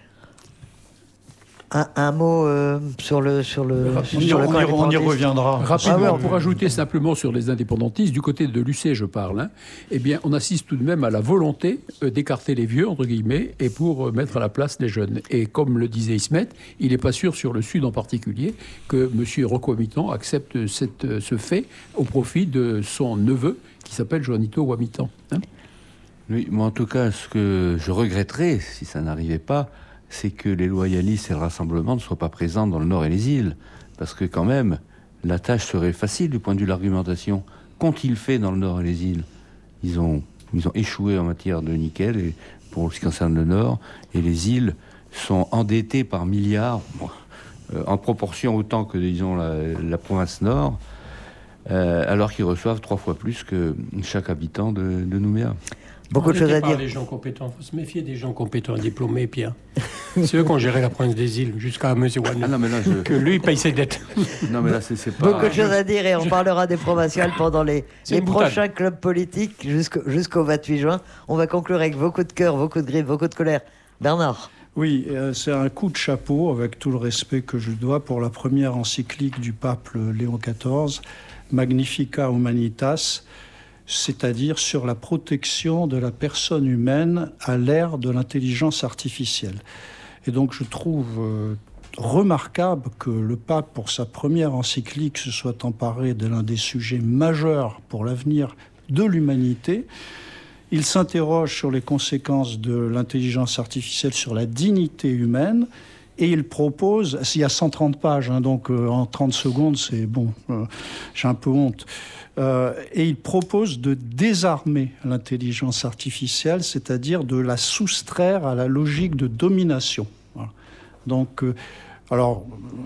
Un, un mot euh, sur le sur le. On, sur y, le on, y, on y reviendra. Rapidement, Ah ouais, pour ajouter simplement sur les indépendantistes, du côté de l'U C, je parle, hein, eh bien, on assiste tout de même à la volonté euh, d'écarter les vieux, entre guillemets, et pour euh, mettre à la place les jeunes. Et comme le disait Ismet, il n'est pas sûr, sur le Sud en particulier, que M. Rocco-Ouamitan accepte cette, ce fait au profit de son neveu, qui s'appelle Juanito Ouamitan. Hein. Oui, mais en tout cas, ce que je regretterais, si ça n'arrivait pas, c'est que les loyalistes et le Rassemblement ne soient pas présents dans le Nord et les îles. Parce que quand même, la tâche serait facile du point de vue de l'argumentation. Qu'ont-ils fait dans le Nord et les îles ? Ils ont, ils ont échoué en matière de nickel, et pour ce qui concerne le Nord, et les îles sont endettées par milliards, bon, euh, en proportion autant que, disons, la, la province Nord, euh, alors qu'ils reçoivent trois fois plus que chaque habitant de, de Nouméa. Beaucoup de choses à dire. Les gens compétents, il faut se méfier des gens compétents, diplômés, Pierre. C'est eux qui ont géré la province des îles jusqu'à M. Ouamitan. Ah non, mais là, je... Que lui, il paye ses dettes. Non, mais là, c'est, c'est pas... Beaucoup de choses à dire et on je... parlera des provinciales pendant les, les prochains clubs politiques jusqu'au, jusqu'au vingt-huit juin. On va conclure avec vos coups de cœur, vos coups de griffe, vos coups de colère. Bernard. Oui, euh, c'est un coup de chapeau, avec tout le respect que je dois, pour la première encyclique du pape Léon quatorze, Magnificat Humanitas, c'est-à-dire sur la protection de la personne humaine à l'ère de l'intelligence artificielle. Et donc je trouve euh, remarquable que le pape, pour sa première encyclique, se soit emparé de l'un des sujets majeurs pour l'avenir de l'humanité. Il s'interroge sur les conséquences de l'intelligence artificielle sur la dignité humaine. Et il propose, il y a cent trente pages, hein, donc euh, en trente secondes, c'est bon, euh, j'ai un peu honte. Euh, et il propose de désarmer l'intelligence artificielle, c'est-à-dire de la soustraire à la logique de domination. Voilà. Donc, euh, alors,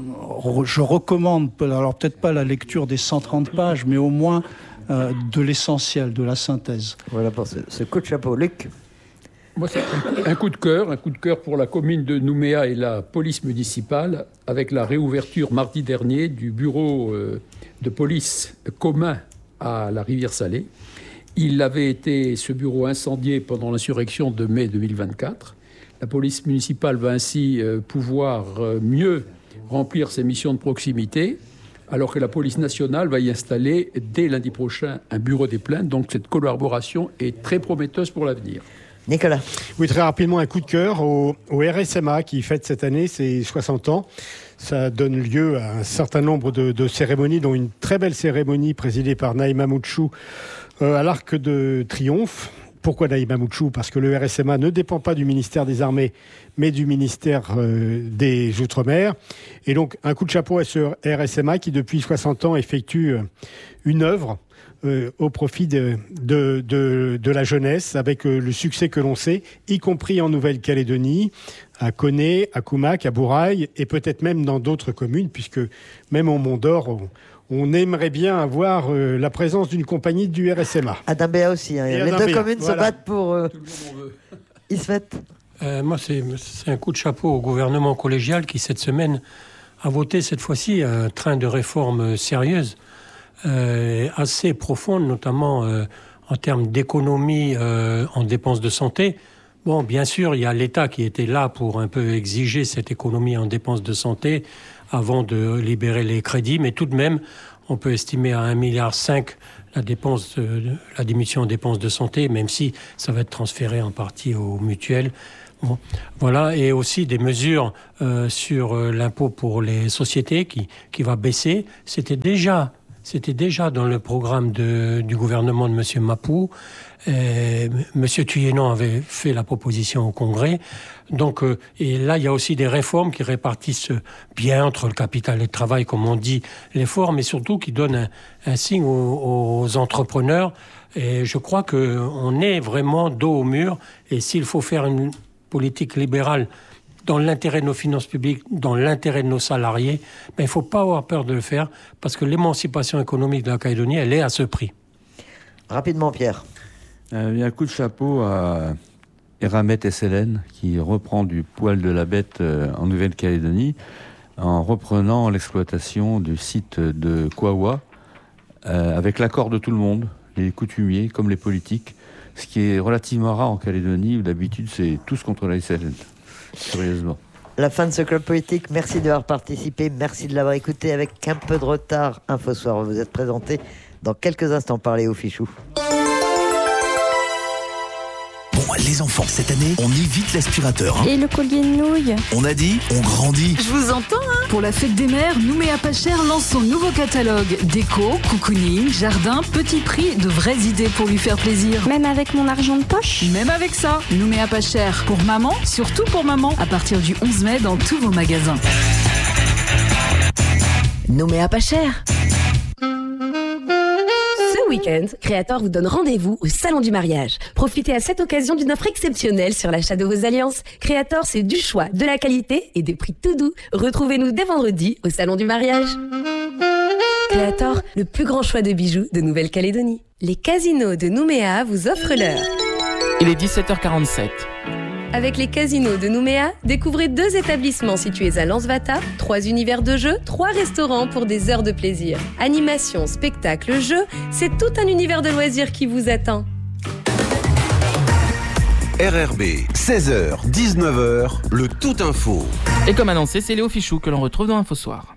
je recommande, alors peut-être pas la lecture des cent trente pages, mais au moins euh, de l'essentiel, de la synthèse. Voilà pour ce, ce coup de chapeau. Luc ? Moi, c'est un coup de cœur, un coup de cœur pour la commune de Nouméa et la police municipale, avec la réouverture mardi dernier du bureau de police commun à la Rivière-Salée. Il avait été, ce bureau, incendié pendant l'insurrection de mai deux mille vingt-quatre. La police municipale va ainsi pouvoir mieux remplir ses missions de proximité, alors que la police nationale va y installer dès lundi prochain un bureau des plaintes. Donc cette collaboration est très prometteuse pour l'avenir. Nicolas. Oui, très rapidement, un coup de cœur au, au R S M A qui fête cette année ses soixante ans. Ça donne lieu à un certain nombre de, de cérémonies, dont une très belle cérémonie présidée par Naïma Mouchou euh, à l'Arc de Triomphe. Pourquoi Naïma Mouchou ? Parce que le R S M A ne dépend pas du ministère des Armées, mais du ministère euh, des Outre-mer. Et donc, un coup de chapeau à ce R S M A qui, depuis soixante ans, effectue euh, une œuvre Euh, au profit de, de, de, de la jeunesse, avec euh, le succès que l'on sait, y compris en Nouvelle-Calédonie, à Koné, à Koumak, à Bourail, et peut-être même dans d'autres communes, puisque même au Mont-d'Or, on, on aimerait bien avoir euh, la présence d'une compagnie du R S M A. À Dambéa aussi. Hein. Les deux communes voilà. se battent pour... Euh... Tout le monde en veut. Ismet. Euh, moi, c'est, c'est un coup de chapeau au gouvernement collégial qui, cette semaine, a voté cette fois-ci un train de réformes sérieuses, Euh, assez profonde, notamment euh, en termes d'économie euh, en dépenses de santé, Bon, bien sûr, il y a l'État qui était là pour un peu exiger cette économie en dépenses de santé avant de libérer les crédits, mais tout de même, on peut estimer à un virgule cinq milliard la dépense, de, la diminution en dépenses de santé, même si ça va être transféré en partie aux mutuelles. Bon, voilà, et aussi des mesures euh, sur euh, l'impôt pour les sociétés qui, qui va baisser. C'était déjà, c'était déjà dans le programme de, du gouvernement de M. Mapou. Et M. Thuyenot avait fait la proposition au Congrès. Donc, euh, et là, il y a aussi des réformes qui répartissent bien entre le capital et le travail, comme on dit, l'effort, mais surtout qui donnent un, un signe aux, aux entrepreneurs. Et je crois qu'on est vraiment dos au mur. Et s'il faut faire une politique libérale dans l'intérêt de nos finances publiques, dans l'intérêt de nos salariés, ben, il ne faut pas avoir peur de le faire, parce que l'émancipation économique de la Calédonie, elle est à ce prix. Rapidement, Pierre. Euh, un coup de chapeau à Eramet S L N qui reprend du poil de la bête euh, en Nouvelle-Calédonie en reprenant l'exploitation du site de Kwawa euh, avec l'accord de tout le monde, les coutumiers comme les politiques, ce qui est relativement rare en Calédonie où d'habitude c'est tous contre la S L N, curieusement. La fin de ce club politique, merci d'avoir participé, merci de l'avoir écouté avec un peu de retard. Info Soir, vous êtes présenté dans quelques instants par Léo Fichou. Les enfants, cette année, on évite l'aspirateur. Hein. Et le collier de nouilles. On a dit, on grandit. Je vous entends, hein. Pour la fête des mères, Nouméa Pas Cher lance son nouveau catalogue. Déco, cocooning, jardin, petit prix, de vraies idées pour lui faire plaisir. Même avec mon argent de poche. Même avec ça, Nouméa Pas Cher. Pour maman, surtout pour maman, à partir du onze mai dans tous vos magasins. Nouméa Pas Cher. Ce week-end, Créator vous donne rendez-vous au Salon du Mariage. Profitez à cette occasion d'une offre exceptionnelle sur l'achat de vos alliances. Créator, c'est du choix, de la qualité et des prix tout doux. Retrouvez-nous dès vendredi au Salon du Mariage. Créator, le plus grand choix de bijoux de Nouvelle-Calédonie. Les casinos de Nouméa vous offrent l'heure. Il est dix-sept heures quarante-sept. Avec les casinos de Nouméa, découvrez deux établissements situés à Lansvata, trois univers de jeux, trois restaurants pour des heures de plaisir. Animation, spectacle, jeux, c'est tout un univers de loisirs qui vous attend. R R B, seize heures, dix-neuf heures, le tout info. Et comme annoncé, c'est Léo Fichou que l'on retrouve dans Info Soir.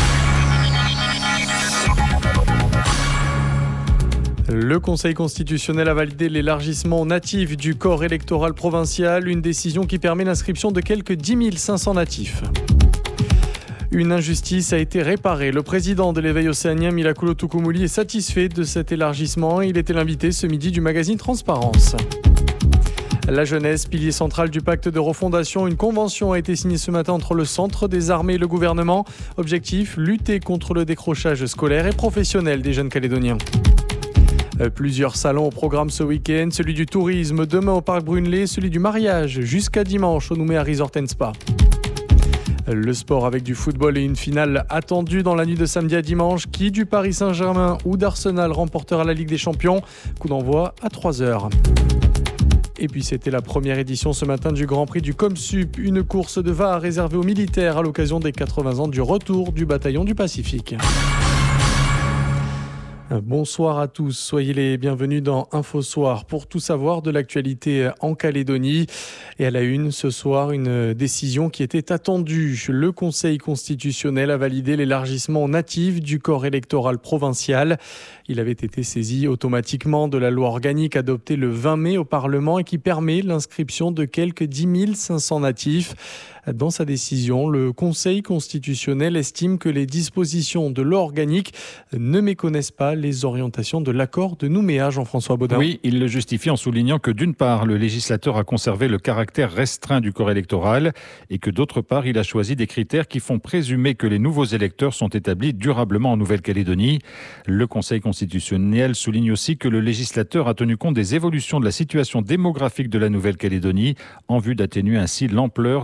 Le Conseil constitutionnel a validé l'élargissement natif du corps électoral provincial, une décision qui permet l'inscription de quelques dix mille cinq cents natifs. Une injustice a été réparée. Le président de l'éveil océanien, Milakulo Tukumuli, est satisfait de cet élargissement. Il était l'invité ce midi du magazine Transparence. La jeunesse, pilier central du pacte de refondation, une convention a été signée ce matin entre le Centre des armées et le gouvernement. Objectif, lutter contre le décrochage scolaire et professionnel des jeunes Calédoniens. Plusieurs salons au programme ce week-end, celui du tourisme demain au Parc Brunelay, celui du mariage jusqu'à dimanche au Nouméa Resort and Spa. Le sport avec du football et une finale attendue dans la nuit de samedi à dimanche. Qui du Paris Saint-Germain ou d'Arsenal remportera la Ligue des Champions? Coup d'envoi à trois heures. Et puis c'était la première édition ce matin du Grand Prix du Comsup, une course de V A réservée aux militaires à l'occasion des quatre-vingts ans du retour du bataillon du Pacifique. Bonsoir à tous, soyez les bienvenus dans Info Soir pour tout savoir de l'actualité en Calédonie. Et à la une, ce soir, une décision qui était attendue. Le Conseil constitutionnel a validé l'élargissement natif du corps électoral provincial. Il avait été saisi automatiquement de la loi organique adoptée le vingt mai au Parlement et qui permet l'inscription de quelques dix mille cinq cents natifs. Dans sa décision, le Conseil constitutionnel estime que les dispositions de loi organique ne méconnaissent pas les orientations de l'accord de Nouméa, Jean-François Baudin. Oui, il le justifie en soulignant que d'une part, le législateur a conservé le caractère restreint du corps électoral et que d'autre part, il a choisi des critères qui font présumer que les nouveaux électeurs sont établis durablement en Nouvelle-Calédonie. Le Conseil constitutionnel souligne aussi que le législateur a tenu compte des évolutions de la situation démographique de la Nouvelle-Calédonie en vue d'atténuer ainsi l'ampleur des dérogations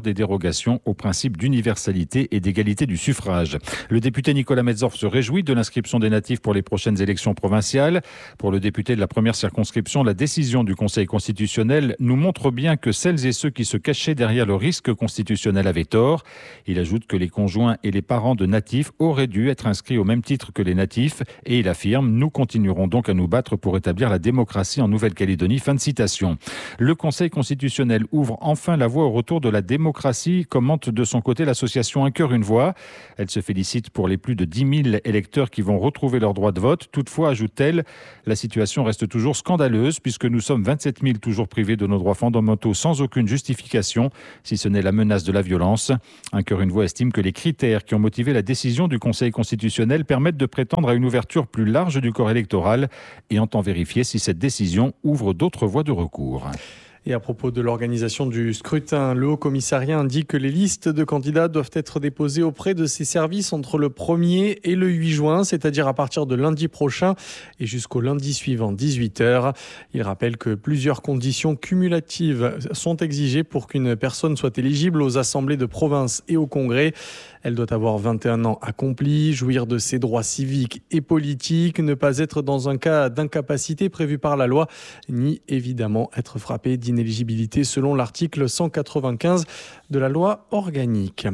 dérogation au principe d'universalité et d'égalité du suffrage. Le député Nicolas Metzdorf se réjouit de l'inscription des natifs pour les prochaines élections provinciales. Pour le député de la première circonscription, la décision du Conseil constitutionnel nous montre bien que celles et ceux qui se cachaient derrière le risque constitutionnel avaient tort. Il ajoute que les conjoints et les parents de natifs auraient dû être inscrits au même titre que les natifs et il affirme « Nous continuerons donc à nous battre pour établir la démocratie en Nouvelle-Calédonie ». Fin de citation. Le Conseil constitutionnel ouvre enfin la voie au retour de la démocratie, commente de son côté l'association Un cœur, une voix. Elle se félicite pour les plus de dix mille électeurs qui vont retrouver leur droit de vote. Toutefois, ajoute-t-elle, la situation reste toujours scandaleuse puisque nous sommes vingt-sept mille toujours privés de nos droits fondamentaux sans aucune justification, si ce n'est la menace de la violence. Un cœur, une voix estime que les critères qui ont motivé la décision du Conseil constitutionnel permettent de prétendre à une ouverture plus large du corps électoral et entend vérifier si cette décision ouvre d'autres voies de recours. Et à propos de l'organisation du scrutin, le Haut-Commissariat indique que les listes de candidats doivent être déposées auprès de ses services entre le premier et le huit juin, c'est-à-dire à partir de lundi prochain et jusqu'au lundi suivant, dix-huit heures. Il rappelle que plusieurs conditions cumulatives sont exigées pour qu'une personne soit éligible aux assemblées de province et au congrès. Elle doit avoir vingt et un ans accomplis, jouir de ses droits civiques et politiques, ne pas être dans un cas d'incapacité prévu par la loi, ni évidemment être frappé d'inéligibilité selon l'article cent quatre-vingt-quinze de la loi organique.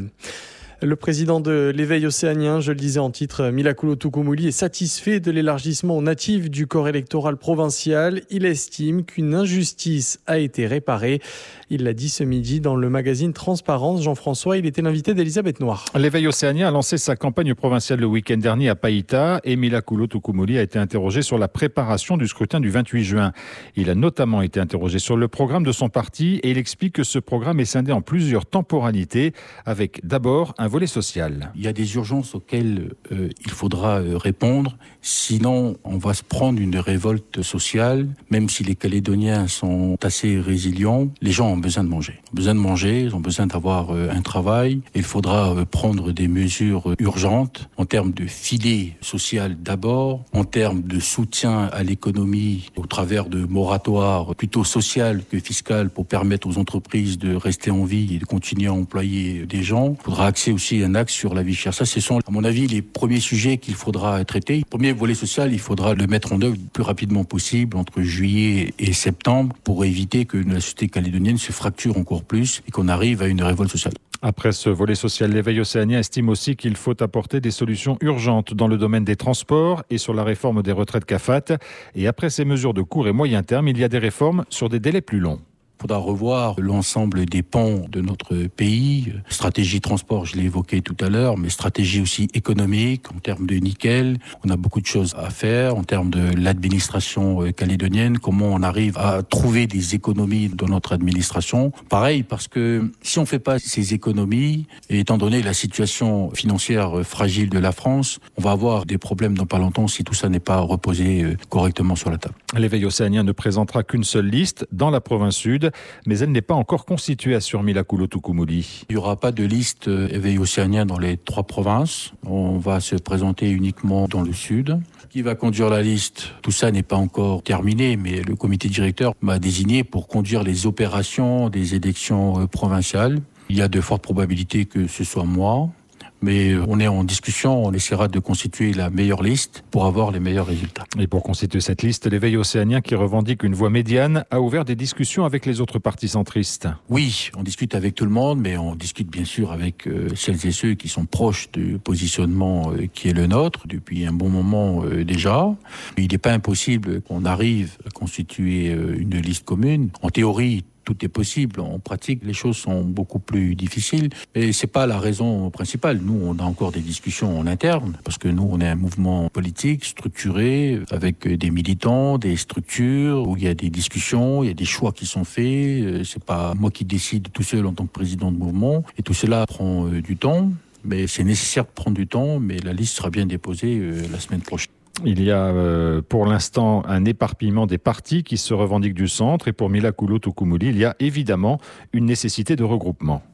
Le président de l'éveil océanien, je le disais en titre, Milakulo Tukumuli, est satisfait de l'élargissement aux natifs du corps électoral provincial. Il estime qu'une injustice a été réparée. Il l'a dit ce midi dans le magazine Transparence. Jean-François, il était l'invité d'Elisabeth Noir. L'éveil océanien a lancé sa campagne provinciale le week-end dernier à Païta et Milakulo Tukumuli a été interrogé sur la préparation du scrutin du vingt-huit juin. Il a notamment été interrogé sur le programme de son parti et il explique que ce programme est scindé en plusieurs temporalités avec d'abord un volet social. Il y a des urgences auxquelles euh, il faudra euh, répondre, sinon on va se prendre une révolte sociale, même si les Calédoniens sont assez résilients, les gens ont besoin de manger. Ils ont besoin de manger, ils ont besoin d'avoir euh, un travail, et il faudra euh, prendre des mesures euh, urgentes en termes de filet social d'abord, en termes de soutien à l'économie au travers de moratoires plutôt social que fiscal pour permettre aux entreprises de rester en vie et de continuer à employer des gens. Il faudra axer aussi un axe sur la vie chère. Ça, ce sont, à mon avis, les premiers sujets qu'il faudra traiter. Le premier volet social, il faudra le mettre en œuvre le plus rapidement possible entre juillet et septembre pour éviter que la société calédonienne se fracture encore plus et qu'on arrive à une révolte sociale. Après ce volet social, l'éveil océanien estime aussi qu'il faut apporter des solutions urgentes dans le domaine des transports et sur la réforme des retraites C A F A T. Et après ces mesures de court et moyen terme, il y a des réformes sur des délais plus longs. Il faudra revoir l'ensemble des pans de notre pays. Stratégie transport, je l'ai évoqué tout à l'heure, mais stratégie aussi économique, en termes de nickel. On a beaucoup de choses à faire en termes de l'administration calédonienne. Comment on arrive à trouver des économies dans notre administration. Pareil, parce que si on ne fait pas ces économies, et étant donné la situation financière fragile de la France, on va avoir des problèmes dans pas longtemps si tout ça n'est pas reposé correctement sur la table. L'éveil océanien ne présentera qu'une seule liste dans la province sud, mais elle n'est pas encore constituée, assure Milakulo Tukumuli. Il n'y aura pas de liste éveil océanien dans les trois provinces. On va se présenter uniquement dans le sud. Qui va conduire la liste? Tout ça n'est pas encore terminé, mais le comité directeur m'a désigné pour conduire les opérations des élections provinciales. Il y a de fortes probabilités que ce soit moi. Mais on est en discussion, on essaiera de constituer la meilleure liste pour avoir les meilleurs résultats. Et pour constituer cette liste, l'éveil océanien qui revendique une voie médiane a ouvert des discussions avec les autres partis centristes. Oui, on discute avec tout le monde, mais on discute bien sûr avec euh, celles et ceux qui sont proches du positionnement euh, qui est le nôtre depuis un bon moment euh, déjà. Il n'est pas impossible qu'on arrive à constituer euh, une liste commune. En théorie, tout est possible. En pratique, les choses sont beaucoup plus difficiles. Et c'est pas la raison principale. Nous, on a encore des discussions en interne, parce que nous, on est un mouvement politique structuré, avec des militants, des structures, où il y a des discussions, il y a des choix qui sont faits. C'est pas moi qui décide tout seul en tant que président de mouvement. Et tout cela prend euh, du temps. Mais c'est nécessaire de prendre du temps, mais la liste sera bien déposée euh, la semaine prochaine. Il y a euh, pour l'instant un éparpillement des partis qui se revendiquent du centre et pour Milakulo Tukumuli, il y a évidemment une nécessité de regroupement.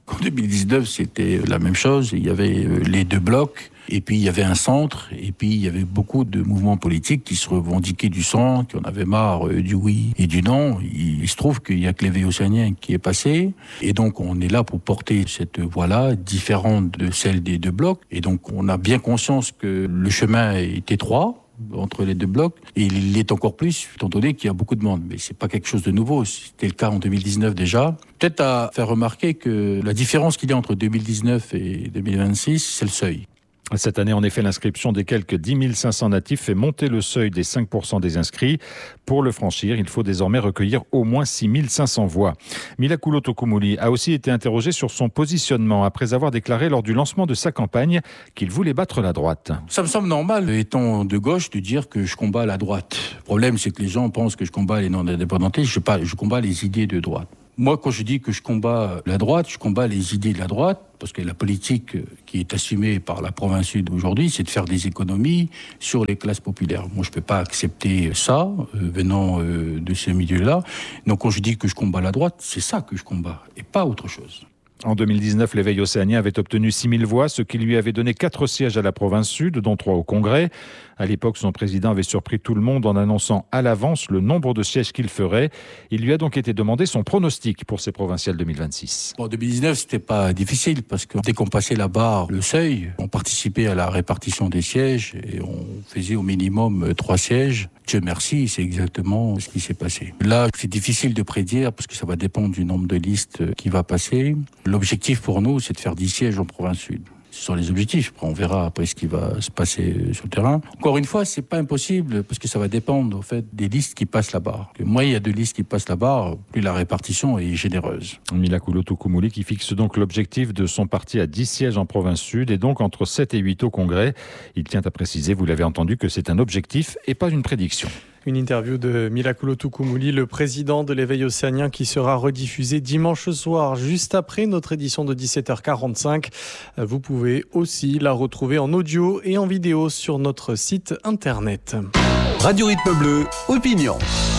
qu'en deux mille dix-neuf, c'était la même chose. Il y avait les deux blocs, et puis il y avait un centre, et puis il y avait beaucoup de mouvements politiques qui se revendiquaient du centre, qui en avaient marre du oui et du non. Il, il se trouve qu'il y a que l'éveil océanien qui est passé, et donc on est là pour porter cette voie-là, différente de celle des deux blocs. Et donc on a bien conscience que le chemin est étroit entre les deux blocs, et il l'est encore plus, étant donné qu'il y a beaucoup de monde. Mais c'est pas quelque chose de nouveau, c'était le cas en deux mille dix-neuf déjà. Peut-être à faire remarquer que la différence qu'il y a entre deux mille dix-neuf et deux mille vingt-six, c'est le seuil. Cette année, en effet, l'inscription des quelques dix mille cinq cents natifs fait monter le seuil des cinq pour cent des inscrits. Pour le franchir, il faut désormais recueillir au moins six mille cinq cents voix. Milakulo Tokumuli a aussi été interrogé sur son positionnement après avoir déclaré lors du lancement de sa campagne qu'il voulait battre la droite. Ça me semble normal, étant de gauche, de dire que je combats la droite. Le problème, c'est que les gens pensent que je combats les non-indépendantistes. Je, je combats les idées de droite. Moi, quand je dis que je combats la droite, je combats les idées de la droite, parce que la politique qui est assumée par la province sud aujourd'hui, c'est de faire des économies sur les classes populaires. Moi, je ne peux pas accepter ça, euh, venant euh, de ces milieux-là. Donc, quand je dis que je combats la droite, c'est ça que je combats, et pas autre chose. En deux mille dix-neuf, l'éveil océanien avait obtenu six mille voix, ce qui lui avait donné quatre sièges à la province sud, dont trois au Congrès. À l'époque, son président avait surpris tout le monde en annonçant à l'avance le nombre de sièges qu'il ferait. Il lui a donc été demandé son pronostic pour ces provinciales deux mille vingt-six. En deux mille dix-neuf, c'était pas difficile parce que dès qu'on passait la barre, le seuil, on participait à la répartition des sièges et on faisait au minimum trois sièges. Dieu merci, c'est exactement ce qui s'est passé. Là, c'est difficile de prédire parce que ça va dépendre du nombre de listes qui va passer. L'objectif pour nous, c'est de faire dix sièges en province sud. Ce sont les objectifs. On verra après ce qui va se passer sur le terrain. Encore une fois, c'est pas impossible parce que ça va dépendre en fait des listes qui passent la barre. Moins il y a de listes qui passent la barre, plus la répartition est généreuse. Milakulo Tokumuli qui fixe donc l'objectif de son parti à dix sièges en province sud et donc entre sept et huit au Congrès. Il tient à préciser, vous l'avez entendu, que c'est un objectif et pas une prédiction. Une interview de Milakulo Tokumuli, le président de l'éveil océanien, qui sera rediffusée dimanche soir, juste après notre édition de dix-sept heures quarante-cinq. Vous pouvez aussi la retrouver en audio et en vidéo sur notre site internet. Radio Rythme Bleu, opinion.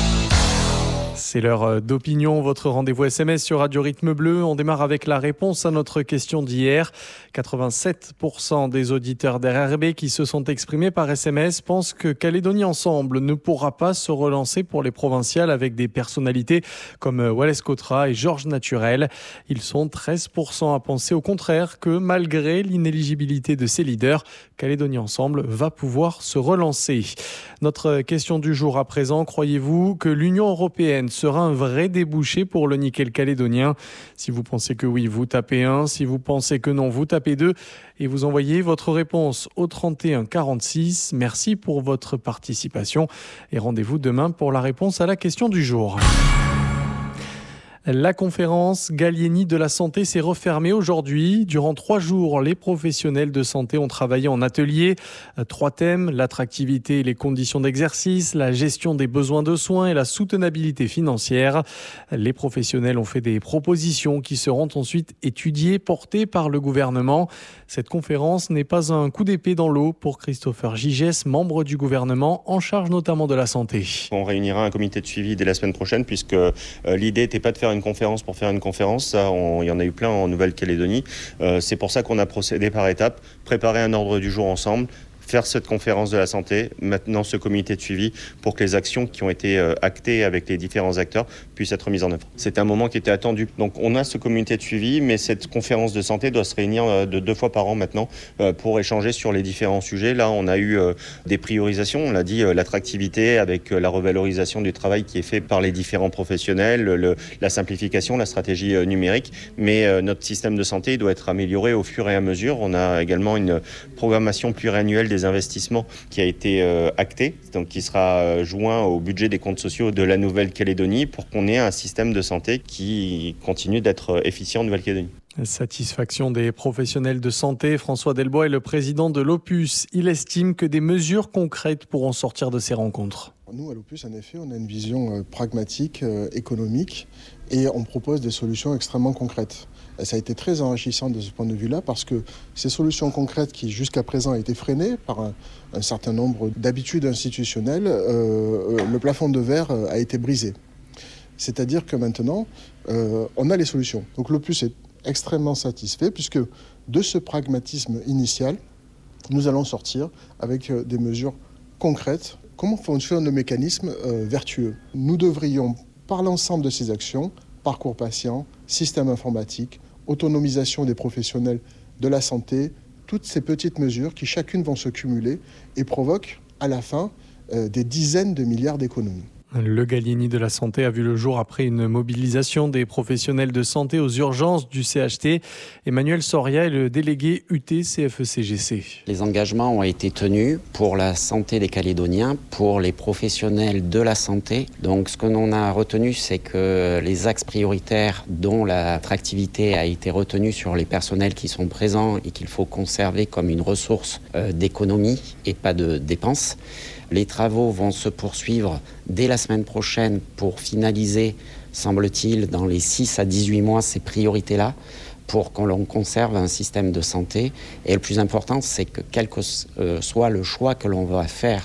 C'est l'heure d'opinion, votre rendez-vous S M S sur Radio Rythme Bleu. On démarre avec la réponse à notre question d'hier. quatre-vingt-sept pour cent des auditeurs d'R R B qui se sont exprimés par S M S pensent que Calédonie Ensemble ne pourra pas se relancer pour les provinciales avec des personnalités comme Wallace Cotra et Georges Naturel. Ils sont treize pour cent à penser au contraire que malgré l'inéligibilité de ses leaders, Calédonie Ensemble va pouvoir se relancer. Notre question du jour à présent, croyez-vous que l'Union européenne sera un vrai débouché pour le nickel calédonien? Si vous pensez que oui, vous tapez un. Si vous pensez que non, vous tapez deux. Et vous envoyez votre réponse au trente et un quarante-six. Merci pour votre participation. Et rendez-vous demain pour la réponse à la question du jour. La conférence Gallieni de la santé s'est refermée aujourd'hui. Durant trois jours, les professionnels de santé ont travaillé en atelier. Trois thèmes, l'attractivité et les conditions d'exercice, la gestion des besoins de soins et la soutenabilité financière. Les professionnels ont fait des propositions qui seront ensuite étudiées, portées par le gouvernement. Cette conférence n'est pas un coup d'épée dans l'eau pour Christopher Gigès, membre du gouvernement, en charge notamment de la santé. On réunira un comité de suivi dès la semaine prochaine puisque euh, l'idée n'était pas de faire une conférence pour faire une conférence, ça, on, il y en a eu plein en Nouvelle-Calédonie. Euh, c'est pour ça qu'on a procédé par étapes, préparer un ordre du jour ensemble, faire cette conférence de la santé, maintenant ce comité de suivi pour que les actions qui ont été euh, actées avec les différents acteurs puissent être mises en œuvre. C'était un moment qui était attendu. Donc on a ce comité de suivi, mais cette conférence de santé doit se réunir euh, de deux fois par an maintenant euh, pour échanger sur les différents sujets. Là, on a eu euh, des priorisations, on l'a dit, euh, l'attractivité avec euh, la revalorisation du travail qui est fait par les différents professionnels, le, la simplification, la stratégie euh, numérique, mais euh, notre système de santé doit être amélioré au fur et à mesure. On a également une programmation pluriannuelle des investissements qui a été euh, acté, donc qui sera euh, joint au budget des comptes sociaux de la Nouvelle-Calédonie pour qu'on ait un système de santé qui continue d'être efficient en Nouvelle-Calédonie. Satisfaction des professionnels de santé. François Delbois est le président de l'Opus. Il estime que des mesures concrètes pourront sortir de ces rencontres. Nous, à l'Opus, en effet, on a une vision euh, pragmatique, euh, économique, et on propose des solutions extrêmement concrètes. Et ça a été très enrichissant de ce point de vue-là, parce que ces solutions concrètes qui, jusqu'à présent, ont été freinées par un, un certain nombre d'habitudes institutionnelles, euh, le plafond de verre a été brisé. C'est-à-dire que maintenant, euh, on a les solutions. Donc l'Opus est extrêmement satisfaits puisque de ce pragmatisme initial, nous allons sortir avec des mesures concrètes. Comment fonctionne le mécanisme euh, vertueux ? Nous devrions, par l'ensemble de ces actions, parcours patient, système informatique, autonomisation des professionnels de la santé, toutes ces petites mesures qui chacune vont se cumuler et provoquent à la fin euh, des dizaines de milliards d'économies. Le Gallieni de la santé a vu le jour après une mobilisation des professionnels de santé aux urgences du C H T. Emmanuel Soria est le délégué U T C F E C G C. Les engagements ont été tenus pour la santé des Calédoniens, pour les professionnels de la santé. Donc ce que l'on a retenu, c'est que les axes prioritaires dont l'attractivité a été retenue sur les personnels qui sont présents et qu'il faut conserver comme une ressource euh, d'économie et pas de dépenses. Les travaux vont se poursuivre dès la semaine prochaine pour finaliser, semble-t-il, dans les six à dix-huit mois, ces priorités-là, pour qu'on conserve un système de santé. Et le plus important, c'est que quel que soit le choix que l'on va faire